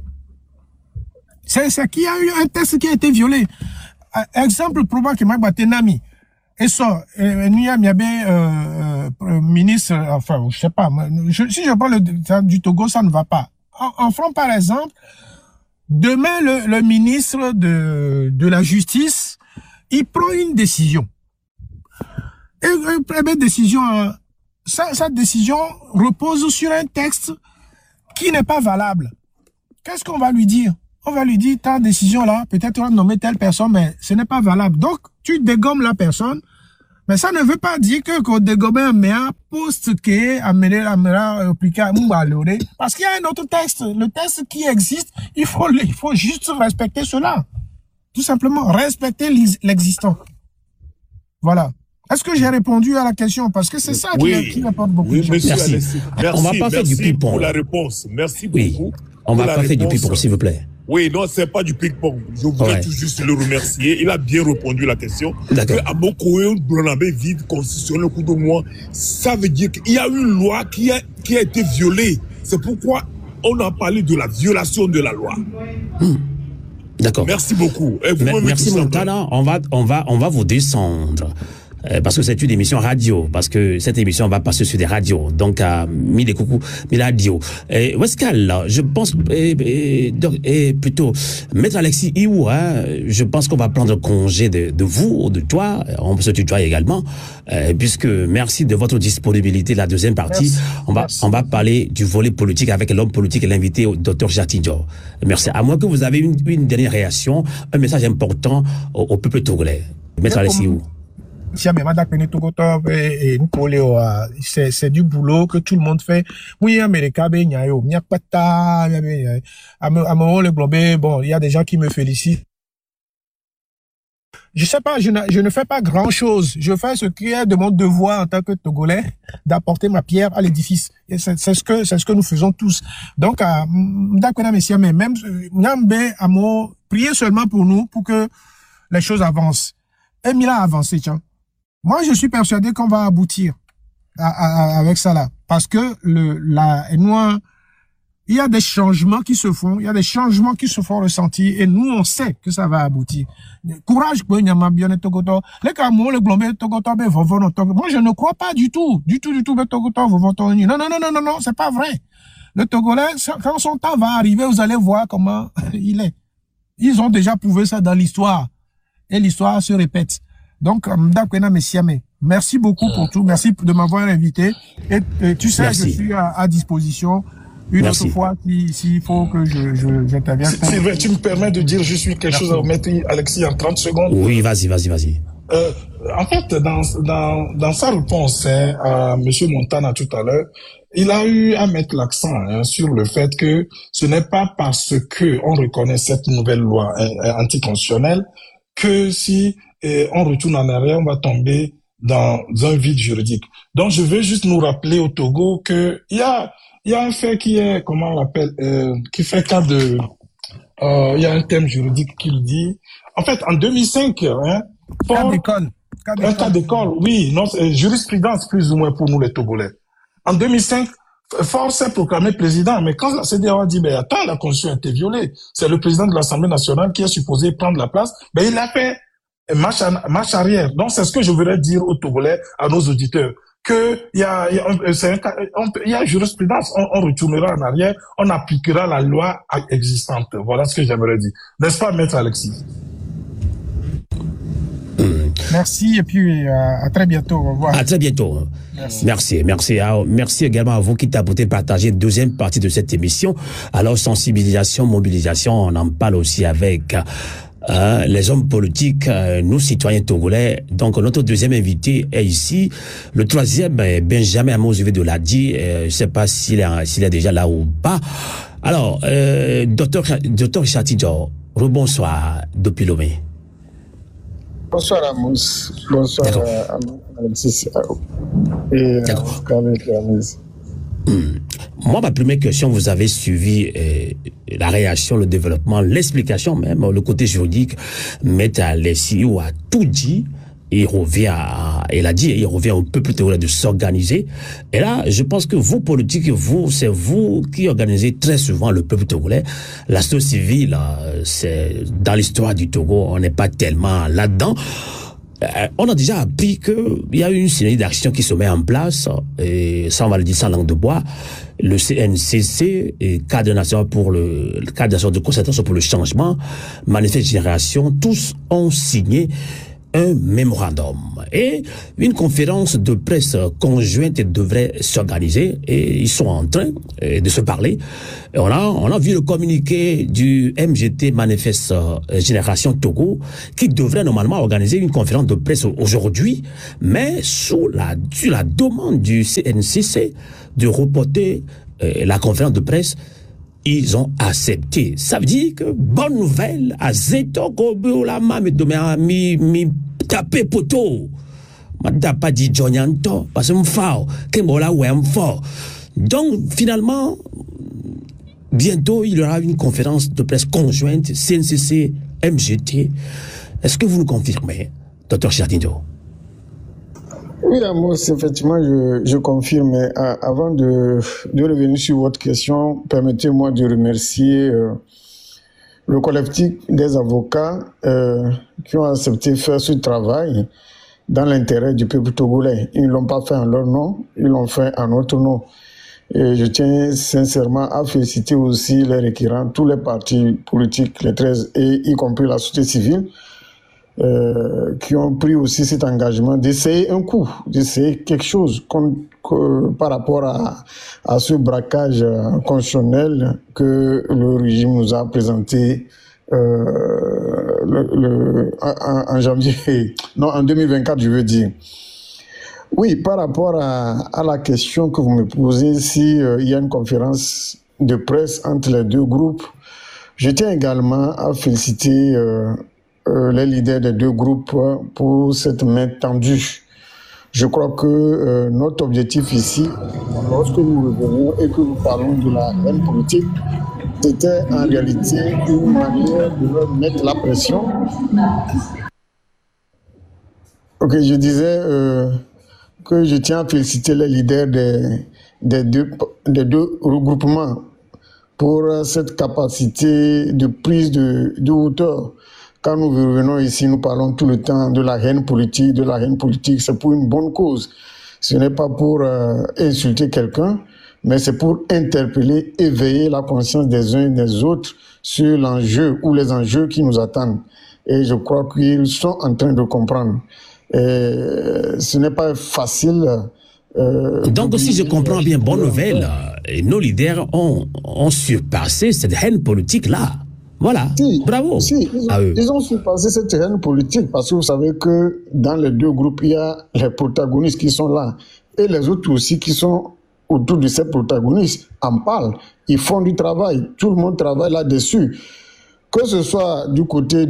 C'est c'est qu'il y a eu un texte qui a été violé. Euh, exemple probable que m'a battu Nami. Et ça, il y a euh, euh, ministre, enfin, je sais pas. Je, si je parle de, du Togo, ça ne va pas. En, en France, par exemple, demain le, le ministre de de la Justice, il prend une décision. Et une décision, sa, sa décision repose sur un texte qui n'est pas valable. Qu'est-ce qu'on va lui dire? on va lui dire, ta décision là, peut-être on va nommer telle personne, mais ce n'est pas valable. Donc, tu dégommes la personne, mais ça ne veut pas dire que qu'on dégomme un meilleur poste qui est amené à appliquer à Moubaloré. Parce qu'il y a un autre texte. Le texte qui existe, il faut, il faut juste respecter cela. Tout simplement, respecter l'existant. Voilà. Est-ce que j'ai répondu à la question? Parce que c'est ça oui. qui, qui apporte beaucoup oui, de monsieur Merci. Alessi. Merci. On va pas faire du ping-pong. pour la réponse. Merci oui. beaucoup. On va pas faire du ping-pong, s'il vous plaît. Oui, non, c'est pas du ping-pong. Je voudrais ouais. tout juste le remercier. Il a bien répondu à la question. D'accord. À mon côté, vide constitutionnel coup de moi, ça veut dire qu'il y a une loi qui a, qui a été violée. C'est pourquoi on a parlé de la violation de la loi. Hmm. D'accord. Merci beaucoup. Et vous Merci Montana. On va, on va, on va vous descendre. Parce que c'est une émission radio, parce que cette émission va passer sur des radios. Donc, à mille coucou, mille radio. Et Wescal, je pense, et, et, et plutôt, Maître Alexis Iou, hein, je pense qu'on va prendre congé de, de vous, de toi, on peut se tutoyer également, euh, puisque merci de votre disponibilité. La deuxième partie, merci. on va, merci. on va parler du volet politique avec l'homme politique et l'invité, au docteur Chatinjo. Merci. À moins que vous avez une, une dernière réaction, un message important au, au peuple togolais. Maître Alexis Iou. C'est du boulot que tout le monde fait. Oui, Américain, ben, il bon, il y a des gens qui me félicitent. Je sais pas, je ne, je ne fais pas grand chose. Je fais ce qui est de mon devoir en tant que Togolais, d'apporter ma pierre à l'édifice. Et c'est, c'est ce que, c'est ce que nous faisons tous. Donc, à, mais même, priez seulement pour nous, pour que les choses avancent. Et Mila a avancé, tiens. Moi, je suis persuadé qu'on va aboutir à, à, avec ça là. Parce que le, la, moi, il y a des changements qui se font, il y a des changements qui se font ressentir, et nous, on sait que ça va aboutir. Courage, moi, je ne crois pas du tout, du tout, du tout, non, non, non, non, non, non, c'est pas vrai. Le Togolais, quand son temps va arriver, vous allez voir comment il est. Ils ont déjà prouvé ça dans l'histoire. Et l'histoire se répète. Donc, merci beaucoup pour tout. Merci de m'avoir invité. Et, et tu sais, merci. Je suis à, à disposition. Une merci. Autre fois, s'il si faut que je, je, j'intervienne. Sylvain, tu me permets de dire juste quelque merci. chose à Maître Alexis en trente secondes? Oui, vas-y, vas-y, vas-y. Euh, en fait, dans, dans, dans sa réponse hein, à Monsieur Montana tout à l'heure, il a eu à mettre l'accent hein, sur le fait que ce n'est pas parce que on reconnaît cette nouvelle loi hein, anticonstitutionnelle que si eh, on retourne en arrière, on va tomber dans un vide juridique. Donc, je veux juste nous rappeler au Togo que il y a, il y a un fait qui est, comment on l'appelle, euh, qui fait cas de, euh, il y a un thème juridique qui le dit. En fait, en deux mille cinq, hein, cas d'école, un cas d'école, oui, non, c'est jurisprudence plus ou moins pour nous les Togolais. En deux mille cinq, Faure s'est proclamé président, mais quand la C D A O a dit, ben attends, la Constitution a été violée, c'est le président de l'Assemblée nationale qui est supposé prendre la place, ben il a fait marche, marche arrière. Donc c'est ce que je voudrais dire aux Togolais, à nos auditeurs, que il y a, il y a, c'est un, on, il y a jurisprudence, on, on retournera en arrière, on appliquera la loi existante. Voilà ce que j'aimerais dire. N'est-ce pas, Maître Alexis? Merci et puis euh, à très bientôt. Au revoir. À très bientôt. Merci. Merci. Merci, à, merci également à vous qui t'apportez partager une deuxième partie de cette émission. Alors, sensibilisation, mobilisation, on en parle aussi avec euh, les hommes politiques, euh, nous citoyens togolais. Donc, notre deuxième invité est ici. Le troisième, Benjamin Amozuvé de l'Adi. Euh, je ne sais pas s'il est, s'il est déjà là ou pas. Alors, euh, docteur, docteur Chatinjo, rebonsoir depuis Lomé. Bonsoir Amos, bonsoir à Alexis et à Hum. Moi, ma première question, vous avez suivi euh, la réaction, le développement, l'explication même, le côté juridique. Maître Alexis Iou a tout dit. Il revient à, il a dit, il revient au peuple togolais de s'organiser. Et là, je pense que vous, politiques, vous, c'est vous qui organisez très souvent le peuple togolais. La société civile, c'est, dans l'histoire du Togo, on n'est pas tellement là-dedans. Euh, on a déjà appris que il y a une série d'actions qui se met en place, et ça, on va le dire sans langue de bois. Le C N C C, et cadre national pour le, le cadre national de concertation pour le changement, Manifeste Génération, tous ont signé un mémorandum et une conférence de presse conjointe devrait s'organiser et ils sont en train de se parler. Et on a, on a vu le communiqué du M G T Manifeste Génération Togo qui devrait normalement organiser une conférence de presse aujourd'hui, mais sous la, sous la demande du C N C C de reporter euh, la conférence de presse. Ils ont accepté. Ça veut dire que, bonne nouvelle, à Zeto, la mame de mi, mi, tapé poto. Ma pas dit Jonyanto, parce que m'fao, que m'ola ou m'fao. Donc, finalement, bientôt, il y aura une conférence de presse conjointe, C N C C, M G T. Est-ce que vous nous confirmez, docteur Chardino? Oui, Amos, effectivement, je, je confirme. Mais euh, avant de, de revenir sur votre question, permettez-moi de remercier euh, le collectif des avocats euh, qui ont accepté de faire ce travail dans l'intérêt du peuple togolais. Ils ne l'ont pas fait en leur nom, ils l'ont fait en notre nom. Et je tiens sincèrement à féliciter aussi les requérants, tous les partis politiques, les treize, et y compris la société civile, Euh, qui ont pris aussi cet engagement d'essayer un coup, d'essayer quelque chose comme, que, par rapport à, à ce braquage constitutionnel que le régime nous a présenté euh, le, le, en, en janvier, non, en deux mille vingt-quatre, je veux dire. Oui, par rapport à, à la question que vous me posez, si euh, il y a une conférence de presse entre les deux groupes, je tiens également à féliciter euh, Euh, les leaders des deux groupes pour cette main tendue. Je crois que euh, notre objectif ici, lorsque nous revenons et que nous parlons de la haine politique, c'était en réalité une manière de leur mettre la pression. Ok, je disais euh, que je tiens à féliciter les leaders des, des, deux, des deux regroupements pour cette capacité de prise de, de hauteur. Quand nous revenons ici, nous parlons tout le temps de la haine politique, de la haine politique, c'est pour une bonne cause. Ce n'est pas pour euh, insulter quelqu'un, mais c'est pour interpeller, éveiller la conscience des uns et des autres sur l'enjeu ou les enjeux qui nous attendent. Et je crois qu'ils sont en train de comprendre. Et ce n'est pas facile. Euh, Donc, si je comprends bien, bonne nouvelle, euh, nos leaders ont, ont surpassé cette haine politique-là. Voilà, si, bravo si, ils, ont, à eux. Ils ont surpassé cette haine politique parce que vous savez que dans les deux groupes, il y a les protagonistes qui sont là et les autres aussi qui sont autour de ces protagonistes en parlent. Ils font du travail, tout le monde travaille là-dessus. Que ce soit du côté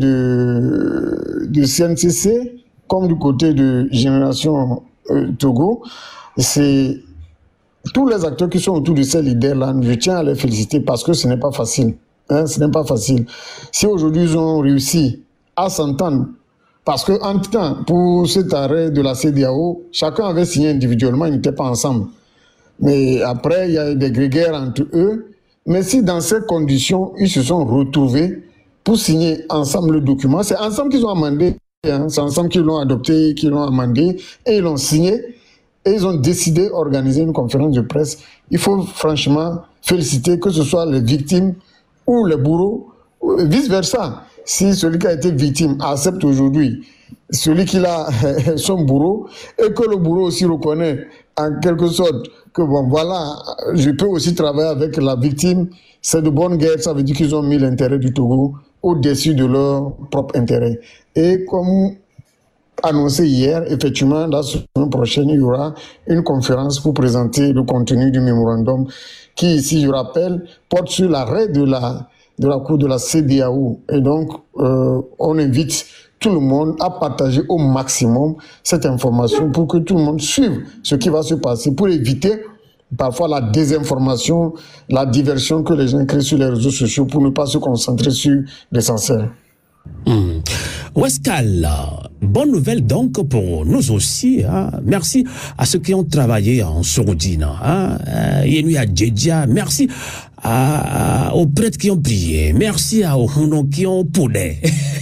de, de C N C C comme du côté de Génération euh, Togo, c'est tous les acteurs qui sont autour de ces leaders-là, je tiens à les féliciter parce que ce n'est pas facile. Hein, ce n'est pas facile. Si aujourd'hui ils ont réussi à s'entendre, parce que en temps, pour cet arrêt de la C D A O, chacun avait signé individuellement, ils n'étaient pas ensemble. Mais après, il y a eu des grégaires entre eux. Mais si dans ces conditions, ils se sont retrouvés pour signer ensemble le document, c'est ensemble qu'ils ont amendé, hein, c'est ensemble qu'ils l'ont adopté, qu'ils l'ont amendé, et ils l'ont signé, et ils ont décidé d'organiser une conférence de presse. Il faut franchement féliciter que ce soit les victimes ou les bourreaux, vice-versa. Si celui qui a été victime accepte aujourd'hui celui qui a son bourreau et que le bourreau aussi reconnaît en quelque sorte que bon voilà, je peux aussi travailler avec la victime, c'est de bonne guerre, ça veut dire qu'ils ont mis l'intérêt du Togo au-dessus de leur propre intérêt. Et comme annoncé hier, effectivement, la semaine prochaine, il y aura une conférence pour présenter le contenu du mémorandum qui, ici, je rappelle, porte sur l'arrêt de la, de la Cour de la C D A O. Et donc, euh, on invite tout le monde à partager au maximum cette information pour que tout le monde suive ce qui va se passer, pour éviter parfois la désinformation, la diversion que les gens créent sur les réseaux sociaux pour ne pas se concentrer sur l'essentiel. Mmh. Wescal, bonne nouvelle donc pour nous aussi. Hein. Merci à ceux qui ont travaillé en Sourdine. Hein. Yenu à Djedja. Merci à, à, aux prêtres qui ont prié. Merci à aux qui ont poudé.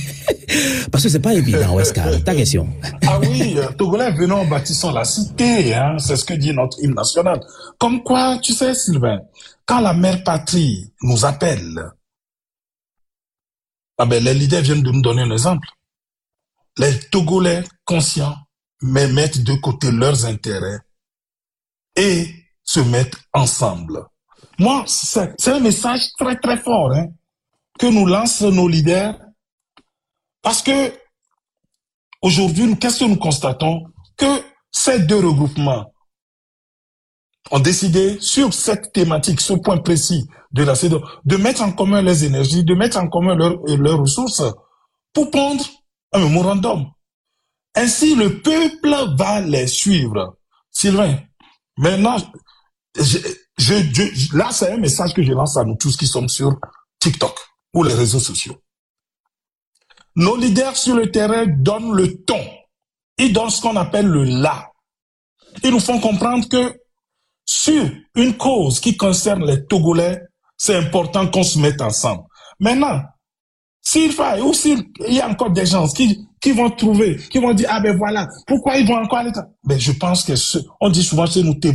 Parce que c'est pas évident, Wescal. Ta question. Ah oui, Togolais, venons, bâtissons la cité. Hein. C'est ce que dit notre hymne national. Comme quoi, tu sais, Sylvain, quand la mère patrie nous appelle, ah ben, les leaders viennent de nous donner un exemple. les Togolais conscients mais mettent de côté leurs intérêts et se mettent ensemble. Moi, c'est un message très très fort hein, que nous lancent nos leaders, parce que aujourd'hui, qu'est-ce que nous constatons? Que ces deux regroupements ont décidé sur cette thématique, ce point précis de la C E D E A O, de mettre en commun les énergies, de mettre en commun leurs, leurs ressources pour prendre un mémorandum. Ainsi, le peuple va les suivre. Sylvain, maintenant, je, je, je, là, c'est un message que je lance à nous tous qui sommes sur TikTok ou les réseaux sociaux. Nos leaders sur le terrain donnent le ton. Ils donnent ce qu'on appelle le là. Ils nous font comprendre que sur une cause qui concerne les Togolais, c'est important qu'on se mette ensemble. Maintenant, s'il faille, ou s'il y a encore des gens qui, qui vont trouver, qui vont dire, ah ben voilà, pourquoi ils vont encore aller... Ben je pense que ce, on dit souvent chez nous, et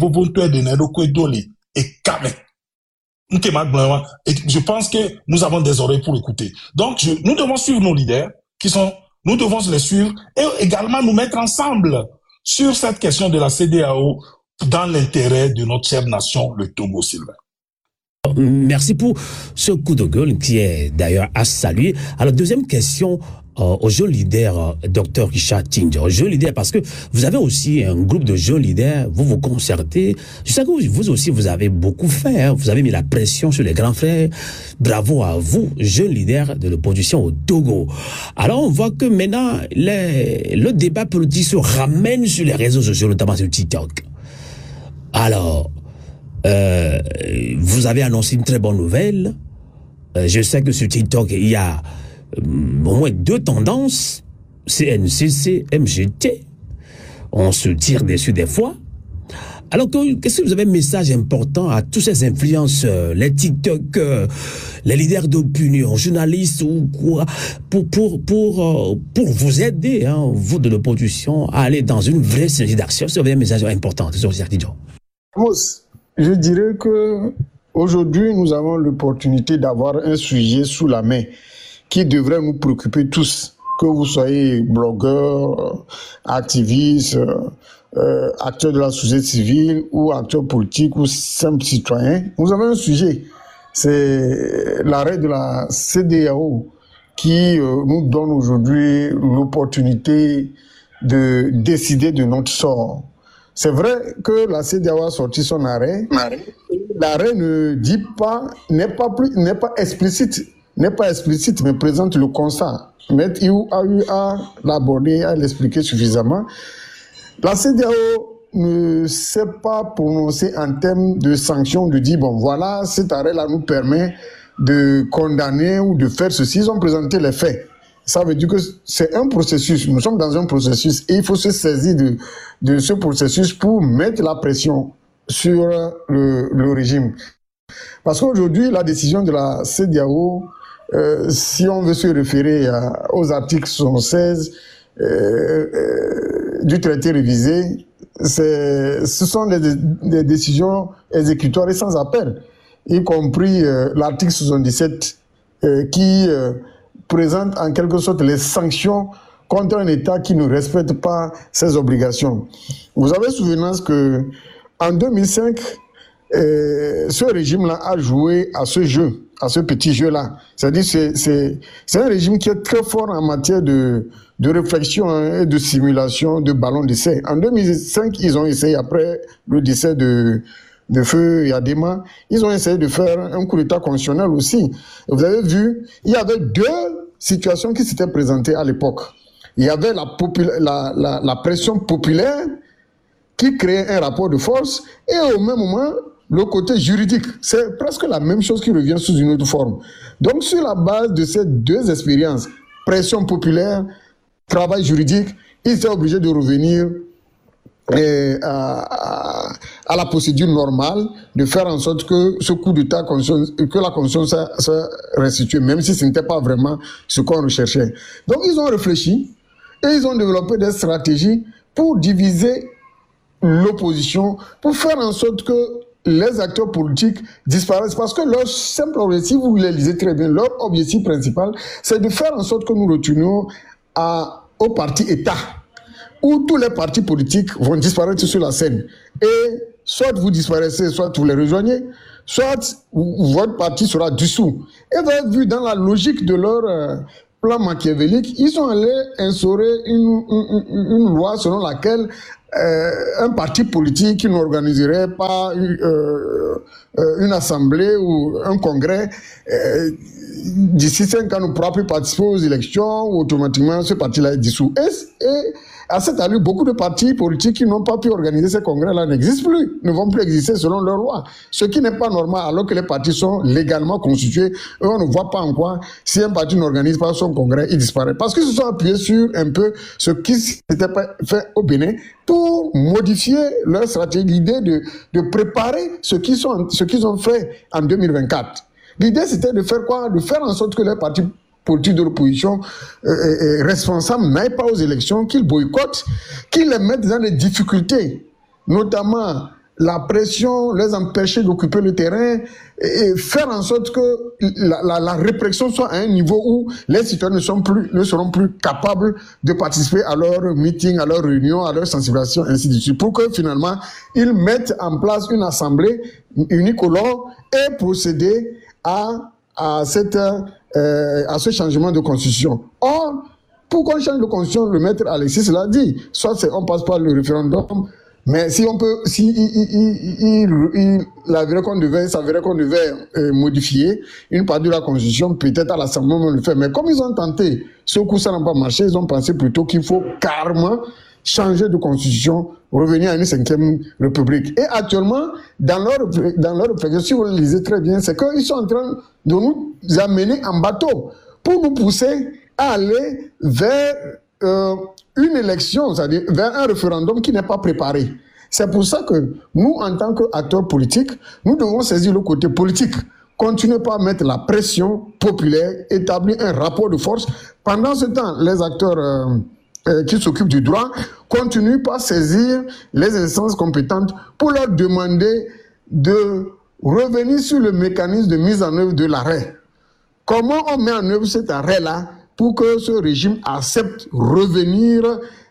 je pense que nous avons des oreilles pour écouter. Donc, je, nous devons suivre nos leaders, qui sont, nous devons les suivre, et également nous mettre ensemble sur cette question de la C E D E A O dans l'intérêt de notre chère nation, le Togo, Sylvain. Merci pour ce coup de gueule qui est d'ailleurs à saluer. Alors, deuxième question euh, aux jeunes leaders, euh, docteur Richard Tindio, aux jeunes leaders, parce que vous avez aussi un groupe de jeunes leaders, vous vous concertez. Je sais que vous aussi, vous avez beaucoup fait, hein, vous avez mis la pression sur les grands frères. Bravo à vous, jeunes leaders de l'opposition au Togo. Alors, on voit que maintenant, les, le débat politique se ramène sur les réseaux sociaux, notamment sur TikTok. Alors, Euh, vous avez annoncé une très bonne nouvelle. Euh, je sais que sur TikTok, il y a euh, au moins deux tendances. C N C C, M G T. On se tire dessus des fois. Alors, qu'est-ce que vous avez un message important à tous ces influenceurs, les TikTokers, les leaders d'opinion, journalistes ou quoi, pour, pour, pour, pour vous aider, hein, vous de l'opposition, à aller dans une vraie série d'actions? Si vous avez un message important, c'est ça, Tidjo. Je dirais que aujourd'hui, nous avons l'opportunité d'avoir un sujet sous la main qui devrait nous préoccuper tous, que vous soyez blogueur, activiste, euh, acteur de la société civile ou acteur politique ou simple citoyen. Nous avons un sujet, c'est l'arrêt de la C E D E A O qui euh, nous donne aujourd'hui l'opportunité de décider de notre sort. C'est vrai que la C E D E A O a sorti son arrêt. L'arrêt ne dit pas, n'est pas plus, n'est pas explicite, n'est pas explicite, mais présente le constat. Maître Iou a eu à l'aborder, à l'expliquer suffisamment. La C E D E A O ne s'est pas prononcée en termes de sanctions, de dire, bon, voilà, cet arrêt-là nous permet de condamner ou de faire ceci. Ils ont présenté les faits. Ça veut dire que c'est un processus. Nous sommes dans un processus et il faut se saisir de, de ce processus pour mettre la pression sur le, le régime. Parce qu'aujourd'hui, la décision de la C E D E A O, euh, si on veut se référer à, aux articles soixante-seize euh, euh, du traité révisé, ce sont des, des décisions exécutoires et sans appel, y compris euh, l'article soixante-dix-sept euh, qui... Euh, présente en quelque sorte les sanctions contre un État qui ne respecte pas ses obligations. Vous avez souvenance que en deux mille cinq, euh, ce régime-là a joué à ce jeu, à ce petit jeu-là. C'est-à-dire c'est c'est c'est un régime qui est très fort en matière de de réflexion et de simulation de ballons d'essai. En deux mille cinq, ils ont essayé, après le décès de de Feu Yadema, ils ont essayé de faire un coup d'État constitutionnel aussi. Vous avez vu, il y avait deux situations qui s'étaient présentées à l'époque. Il y avait la, la, la, la pression populaire qui créait un rapport de force et au même moment, le côté juridique. C'est presque la même chose qui revient sous une autre forme. Donc, sur la base de ces deux expériences, pression populaire, travail juridique, ils étaient obligés de revenir Et à, à, à la procédure normale, de faire en sorte que ce coup d'État, que la Constitution soit restituée, même si ce n'était pas vraiment ce qu'on recherchait. Donc ils ont réfléchi et ils ont développé des stratégies pour diviser l'opposition, pour faire en sorte que les acteurs politiques disparaissent, parce que leur simple objectif, vous le lisez très bien, leur objectif principal, c'est de faire en sorte que nous retournions à au parti État, où tous les partis politiques vont disparaître sur la scène. Et soit vous disparaissez, soit vous les rejoignez, soit votre parti sera dissous. Et vous avez vu, dans la logique de leur euh, plan machiavélique, ils sont allés instaurer une, une, une loi selon laquelle euh, un parti politique qui n'organiserait pas euh, euh, une assemblée ou un congrès, euh, d'ici cinq ans ne pourra plus participer aux élections, ou automatiquement ce parti-là est dissous. Et, et à cette allure, beaucoup de partis politiques qui n'ont pas pu organiser ces congrès-là n'existent plus, ne vont plus exister selon leurs lois. Ce qui n'est pas normal, alors que les partis sont légalement constitués. Et on ne voit pas en quoi, si un parti n'organise pas son congrès, il disparaît. Parce qu'ils se sont appuyés sur un peu ce qui s'était fait au Bénin pour modifier leur stratégie, l'idée de, de préparer ce qu'ils sont, ce qu'ils ont fait en deux mille vingt-quatre. L'idée, c'était de faire quoi? De faire en sorte que les partis politiques de l'opposition euh, euh, responsables n'aillent pas aux élections, qu'ils boycottent, qu'ils les mettent dans des difficultés, notamment la pression, les empêcher d'occuper le terrain, et, et faire en sorte que la, la, la répression soit à un niveau où les citoyens ne, sont plus, ne seront plus capables de participer à leurs meetings, à leurs réunions, à leur sensibilisation, ainsi de suite, pour que finalement ils mettent en place une assemblée unicolore et procéder à, à cette... Euh, à ce changement de constitution. Or, pour qu'on change de constitution, le maître Alexis l'a dit, soit on passe par le référendum, mais si on peut, si il, il, il, il, il avouerait qu'on devait, s'avérait qu'on devait euh, modifier une partie de la constitution, peut-être à l'Assemblée on le fait. Mais comme ils ont tenté, ce coup ça n'a pas marché, ils ont pensé plutôt qu'il faut carrément changer de constitution, revenir à une cinquième république. Et actuellement, dans leur, dans leur réflexion, si vous le lisez très bien, c'est qu'ils sont en train de nous amener en bateau pour nous pousser à aller vers euh, une élection, c'est-à-dire vers un référendum qui n'est pas préparé. C'est pour ça que nous, en tant qu'acteurs politiques, nous devons saisir le côté politique. Continuez pas à mettre la pression populaire, établir un rapport de force. Pendant ce temps, les acteurs... Euh, Euh, qui s'occupent du droit, continuent par saisir les instances compétentes pour leur demander de revenir sur le mécanisme de mise en œuvre de l'arrêt. Comment on met en œuvre cet arrêt-là pour que ce régime accepte revenir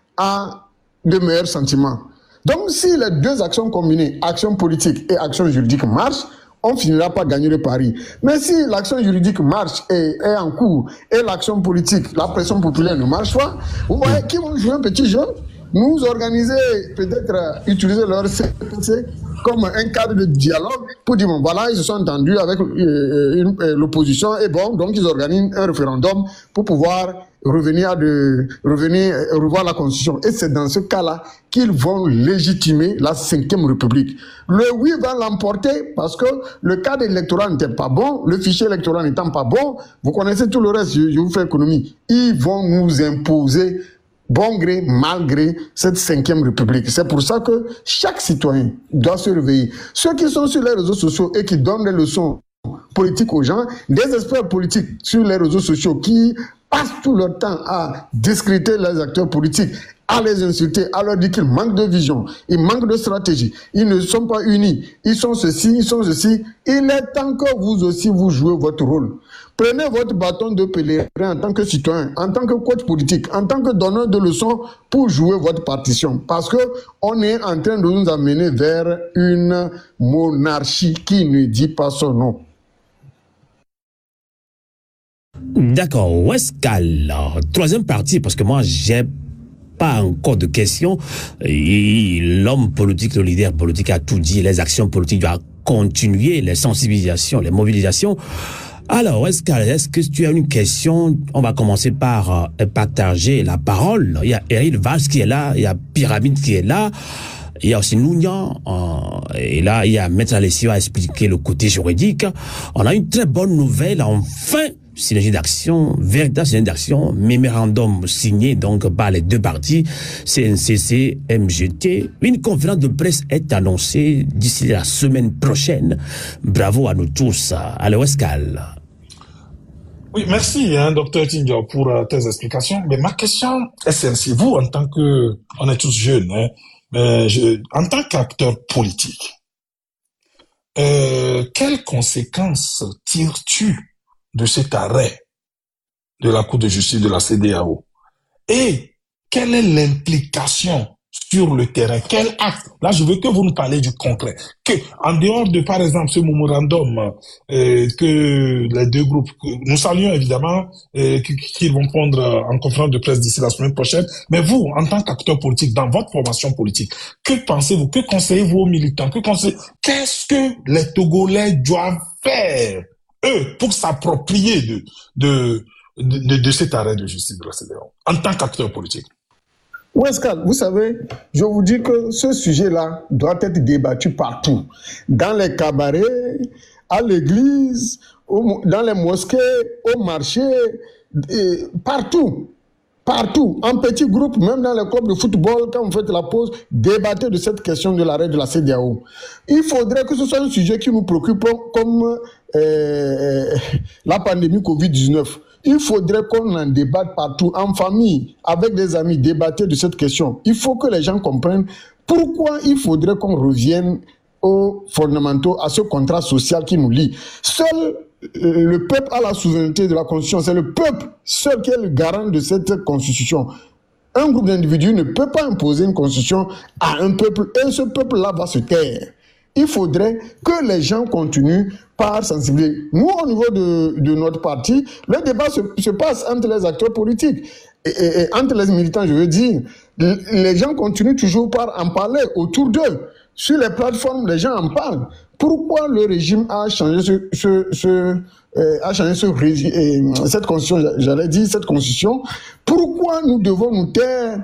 à de meilleurs sentiments? Donc, si les deux actions combinées, action politique et action juridique, marchent, on finira par gagner le pari. Mais si l'action juridique marche et est en cours et l'action politique, la pression populaire ne marche pas, vous voyez qui vont jouer un petit jeu, nous organiser, peut-être euh, utiliser leur C P C comme un cadre de dialogue pour dire, bon, voilà, ils se sont entendus avec euh, euh, l'opposition et bon, donc ils organisent un référendum pour pouvoir revenir, de, revenir revoir la Constitution. Et c'est dans ce cas-là qu'ils vont légitimer la cinquième République. Le oui va l'emporter parce que le cadre électoral n'était pas bon, le fichier électoral n'étant pas bon, vous connaissez tout le reste, je, je vous fais économie. Ils vont nous imposer bon gré, mal gré, cette cinquième République. C'est pour ça que chaque citoyen doit se réveiller. Ceux qui sont sur les réseaux sociaux et qui donnent des leçons politiques aux gens, des experts politiques sur les réseaux sociaux qui passent tout leur temps à discréditer les acteurs politiques, à les insulter, à leur dire qu'ils manquent de vision, ils manquent de stratégie, ils ne sont pas unis, ils sont ceci, ils sont ceci. Il est temps que vous aussi vous jouez votre rôle. Prenez votre bâton de pèlerin en tant que citoyen, en tant que coach politique, en tant que donneur de leçons pour jouer votre partition. Parce que on est en train de nous amener vers une monarchie qui ne dit pas son nom. D'accord, Wescal, troisième partie, parce que moi, j'ai pas encore de questions. L'homme politique, le leader politique a tout dit, les actions politiques doivent continuer, les sensibilisations, les mobilisations. Alors, Wescal, est-ce que tu as une question? On va commencer par euh, partager la parole. Il y a Eric Valls qui est là, il y a Pyramide qui est là. Il y a aussi Nounian, euh, et là, il y a Maître Alessio à expliquer le côté juridique. On a une très bonne nouvelle, enfin, synergie d'action, véritable synergie d'action, mémorandum signé donc par les deux parties, C N C C, M G T. Une conférence de presse est annoncée d'ici la semaine prochaine. Bravo à nous tous. Alors, Wescal. Oui, merci, hein, docteur Tindio, pour uh, tes explications. Mais ma question est celle-ci. Vous, en tant que, on est tous jeunes, hein, mais je, en tant qu'acteur politique, euh, quelles conséquences tires-tu de cet arrêt de la Cour de justice de la C E D E A O? Et quelle est l'implication sur le terrain? Quel acte? Là, je veux que vous nous parlez du concret. Que, en dehors de, par exemple, ce mémorandum euh, que les deux groupes, nous saluons évidemment, euh, qu'ils vont prendre en conférence de presse d'ici la semaine prochaine, mais vous, en tant qu'acteur politique, dans votre formation politique, que pensez-vous? Que conseillez-vous aux militants? Que conseillez Qu'est-ce que les Togolais doivent faire, eux, pour s'approprier de, de, de, de, de cet arrêt de justice de la C E D E A O, en tant qu'acteur politique? Wescal, vous savez, je vous dis que ce sujet-là doit être débattu partout. Dans les cabarets, à l'église, au, dans les mosquées, au marché, et partout. Partout, en petits groupes, même dans les clubs de football, quand vous faites la pause, débattez de cette question de l'arrêt de la C E D E A O. Il faudrait que ce soit un sujet qui nous préoccupe comme euh, la pandémie covid dix-neuf. Il faudrait qu'on en débatte partout, en famille, avec des amis, débattre de cette question. Il faut que les gens comprennent pourquoi il faudrait qu'on revienne aux fondamentaux, à ce contrat social qui nous lie. Seul le peuple a la souveraineté de la Constitution. C'est le peuple seul qui est le garant de cette Constitution. Un groupe d'individus ne peut pas imposer une Constitution à un peuple et ce peuple-là va se taire. Il faudrait que les gens continuent par sensibiliser. Nous, au niveau de, de notre parti, le débat se, se passe entre les acteurs politiques et, et, et entre les militants, je veux dire. Les gens continuent toujours par en parler autour d'eux. Sur les plateformes, les gens en parlent. Pourquoi le régime a changé ce, ce, ce euh, a changé ce régime, euh, cette constitution, j'allais dire cette constitution? Pourquoi nous devons nous taire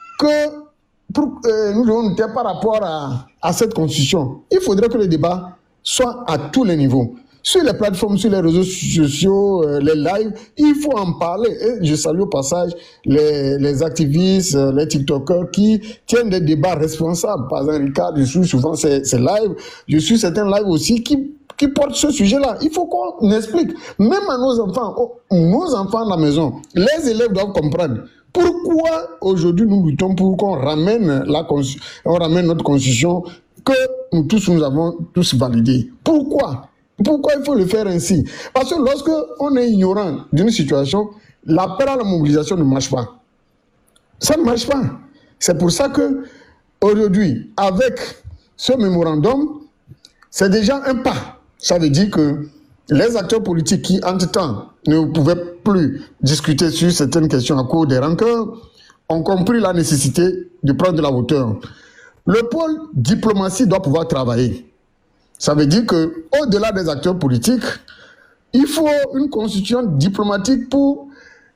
que pour, euh, nous devons nous taire par rapport à, à cette constitution? Il faudrait que le débat soit à tous les niveaux. Sur les plateformes, sur les réseaux sociaux, euh, les lives, il faut en parler. Et je salue au passage les, les activistes, euh, les TikTokers qui tiennent des débats responsables. Par exemple, Ricard, je suis souvent ces, ces lives. Je suis certains lives aussi qui, qui portent ce sujet-là. Il faut qu'on explique. Même à nos enfants, oh, nos enfants à la maison, les élèves doivent comprendre. Pourquoi aujourd'hui nous luttons pour qu'on ramène, la, on ramène notre constitution que nous tous nous avons tous validée? Pourquoi? Pourquoi il faut le faire ainsi? Parce que lorsque on est ignorant d'une situation, l'appel à la mobilisation ne marche pas. Ça ne marche pas. C'est pour ça que aujourd'hui, avec ce mémorandum, c'est déjà un pas. Ça veut dire que les acteurs politiques qui, entre-temps, ne pouvaient plus discuter sur certaines questions à cause des rancœurs, ont compris la nécessité de prendre de la hauteur. Le pôle diplomatie doit pouvoir travailler. Ça veut dire que, au-delà des acteurs politiques, il faut une constitution diplomatique pour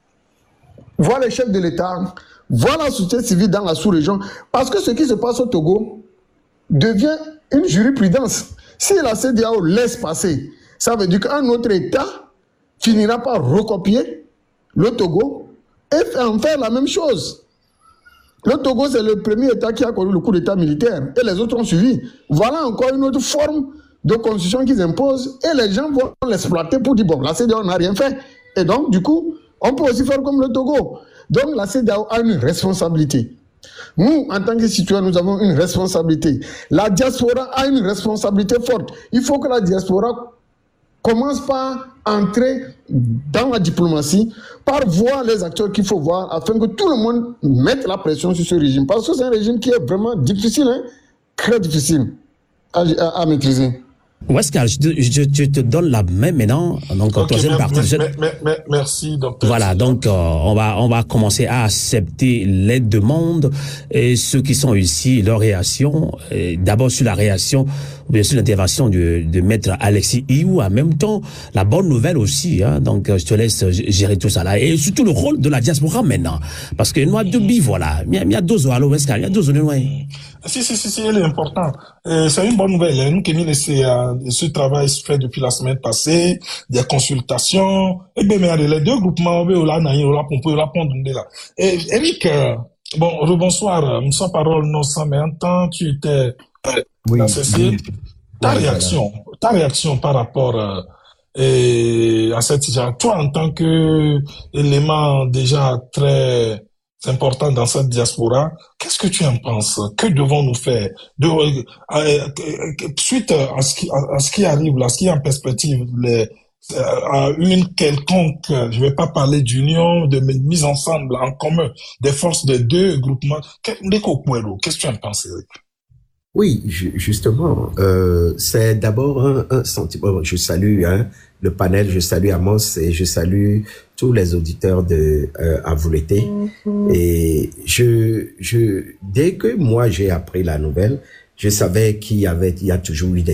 voir les chefs de l'État, voir la société civile dans la sous-région. Parce que ce qui se passe au Togo devient une jurisprudence. Si la C E D E A O laisse passer, ça veut dire qu'un autre État finira par recopier le Togo et en faire la même chose. Le Togo, c'est le premier État qui a connu le coup d'État militaire et les autres ont suivi. Voilà encore une autre forme de constitution qu'ils imposent et les gens vont l'exploiter pour dire, bon, la C E D E A O n'a rien fait. Et donc, du coup, on peut aussi faire comme le Togo. Donc, la C E D E A O a une responsabilité. Nous, en tant que citoyens, nous avons une responsabilité. La diaspora a une responsabilité forte. Il faut que la diaspora commence par entrer dans la diplomatie, par voir les acteurs qu'il faut voir, afin que tout le monde mette la pression sur ce régime. Parce que c'est un régime qui est vraiment difficile, hein, très difficile à, à, à maîtriser. Wescal, je, je, je te donne la main maintenant. Donc, okay, troisième mais, partie. Mais, mais, mais, merci, docteur. Voilà, donc euh, on va on va commencer à accepter les demandes et ceux qui sont ici, leur réaction. D'abord sur la réaction, ou bien sûr l'intervention de, de maître Alexis Iou. En même temps, la bonne nouvelle aussi. Hein, donc je te laisse gérer tout ça là et surtout le rôle de la diaspora maintenant, parce que nous avons deux billes, voilà. Il y a deux ans à l'Ouest, il y a deux ans de loin. Si, si, si, si, elle est importante. Euh, c'est une bonne nouvelle. Hein. Nous qui nous laissé euh, ce travail se fait depuis la semaine passée, des consultations. Eh bien, mais les deux groupements, là, là, on là, là. Et Eric, euh, bon, rebonsoir. Nous sommes parole non sans, mais en temps, tu étais euh, oui, associé. Oui. Ta oui, réaction, voilà. ta réaction par rapport euh, et à cette situation. Toi, en tant que élément déjà très c'est important dans cette diaspora. Qu'est-ce que tu en penses? Que devons-nous faire de, euh, euh, suite à ce, qui, à ce qui arrive là, ce qui est en perspective, les, à une quelconque, je vais pas parler d'union, de mise ensemble en commun des forces des deux groupements. Qu'est-ce que tu en penses, Eric? Oui, justement, euh, c'est d'abord un, un sentiment. Je salue hein, le panel, je salue Amos et je salue tous les auditeurs de euh, à vous l'été. Mm-hmm. Et je, je, dès que moi j'ai appris la nouvelle, je savais qu'il y avait, il y a toujours eu des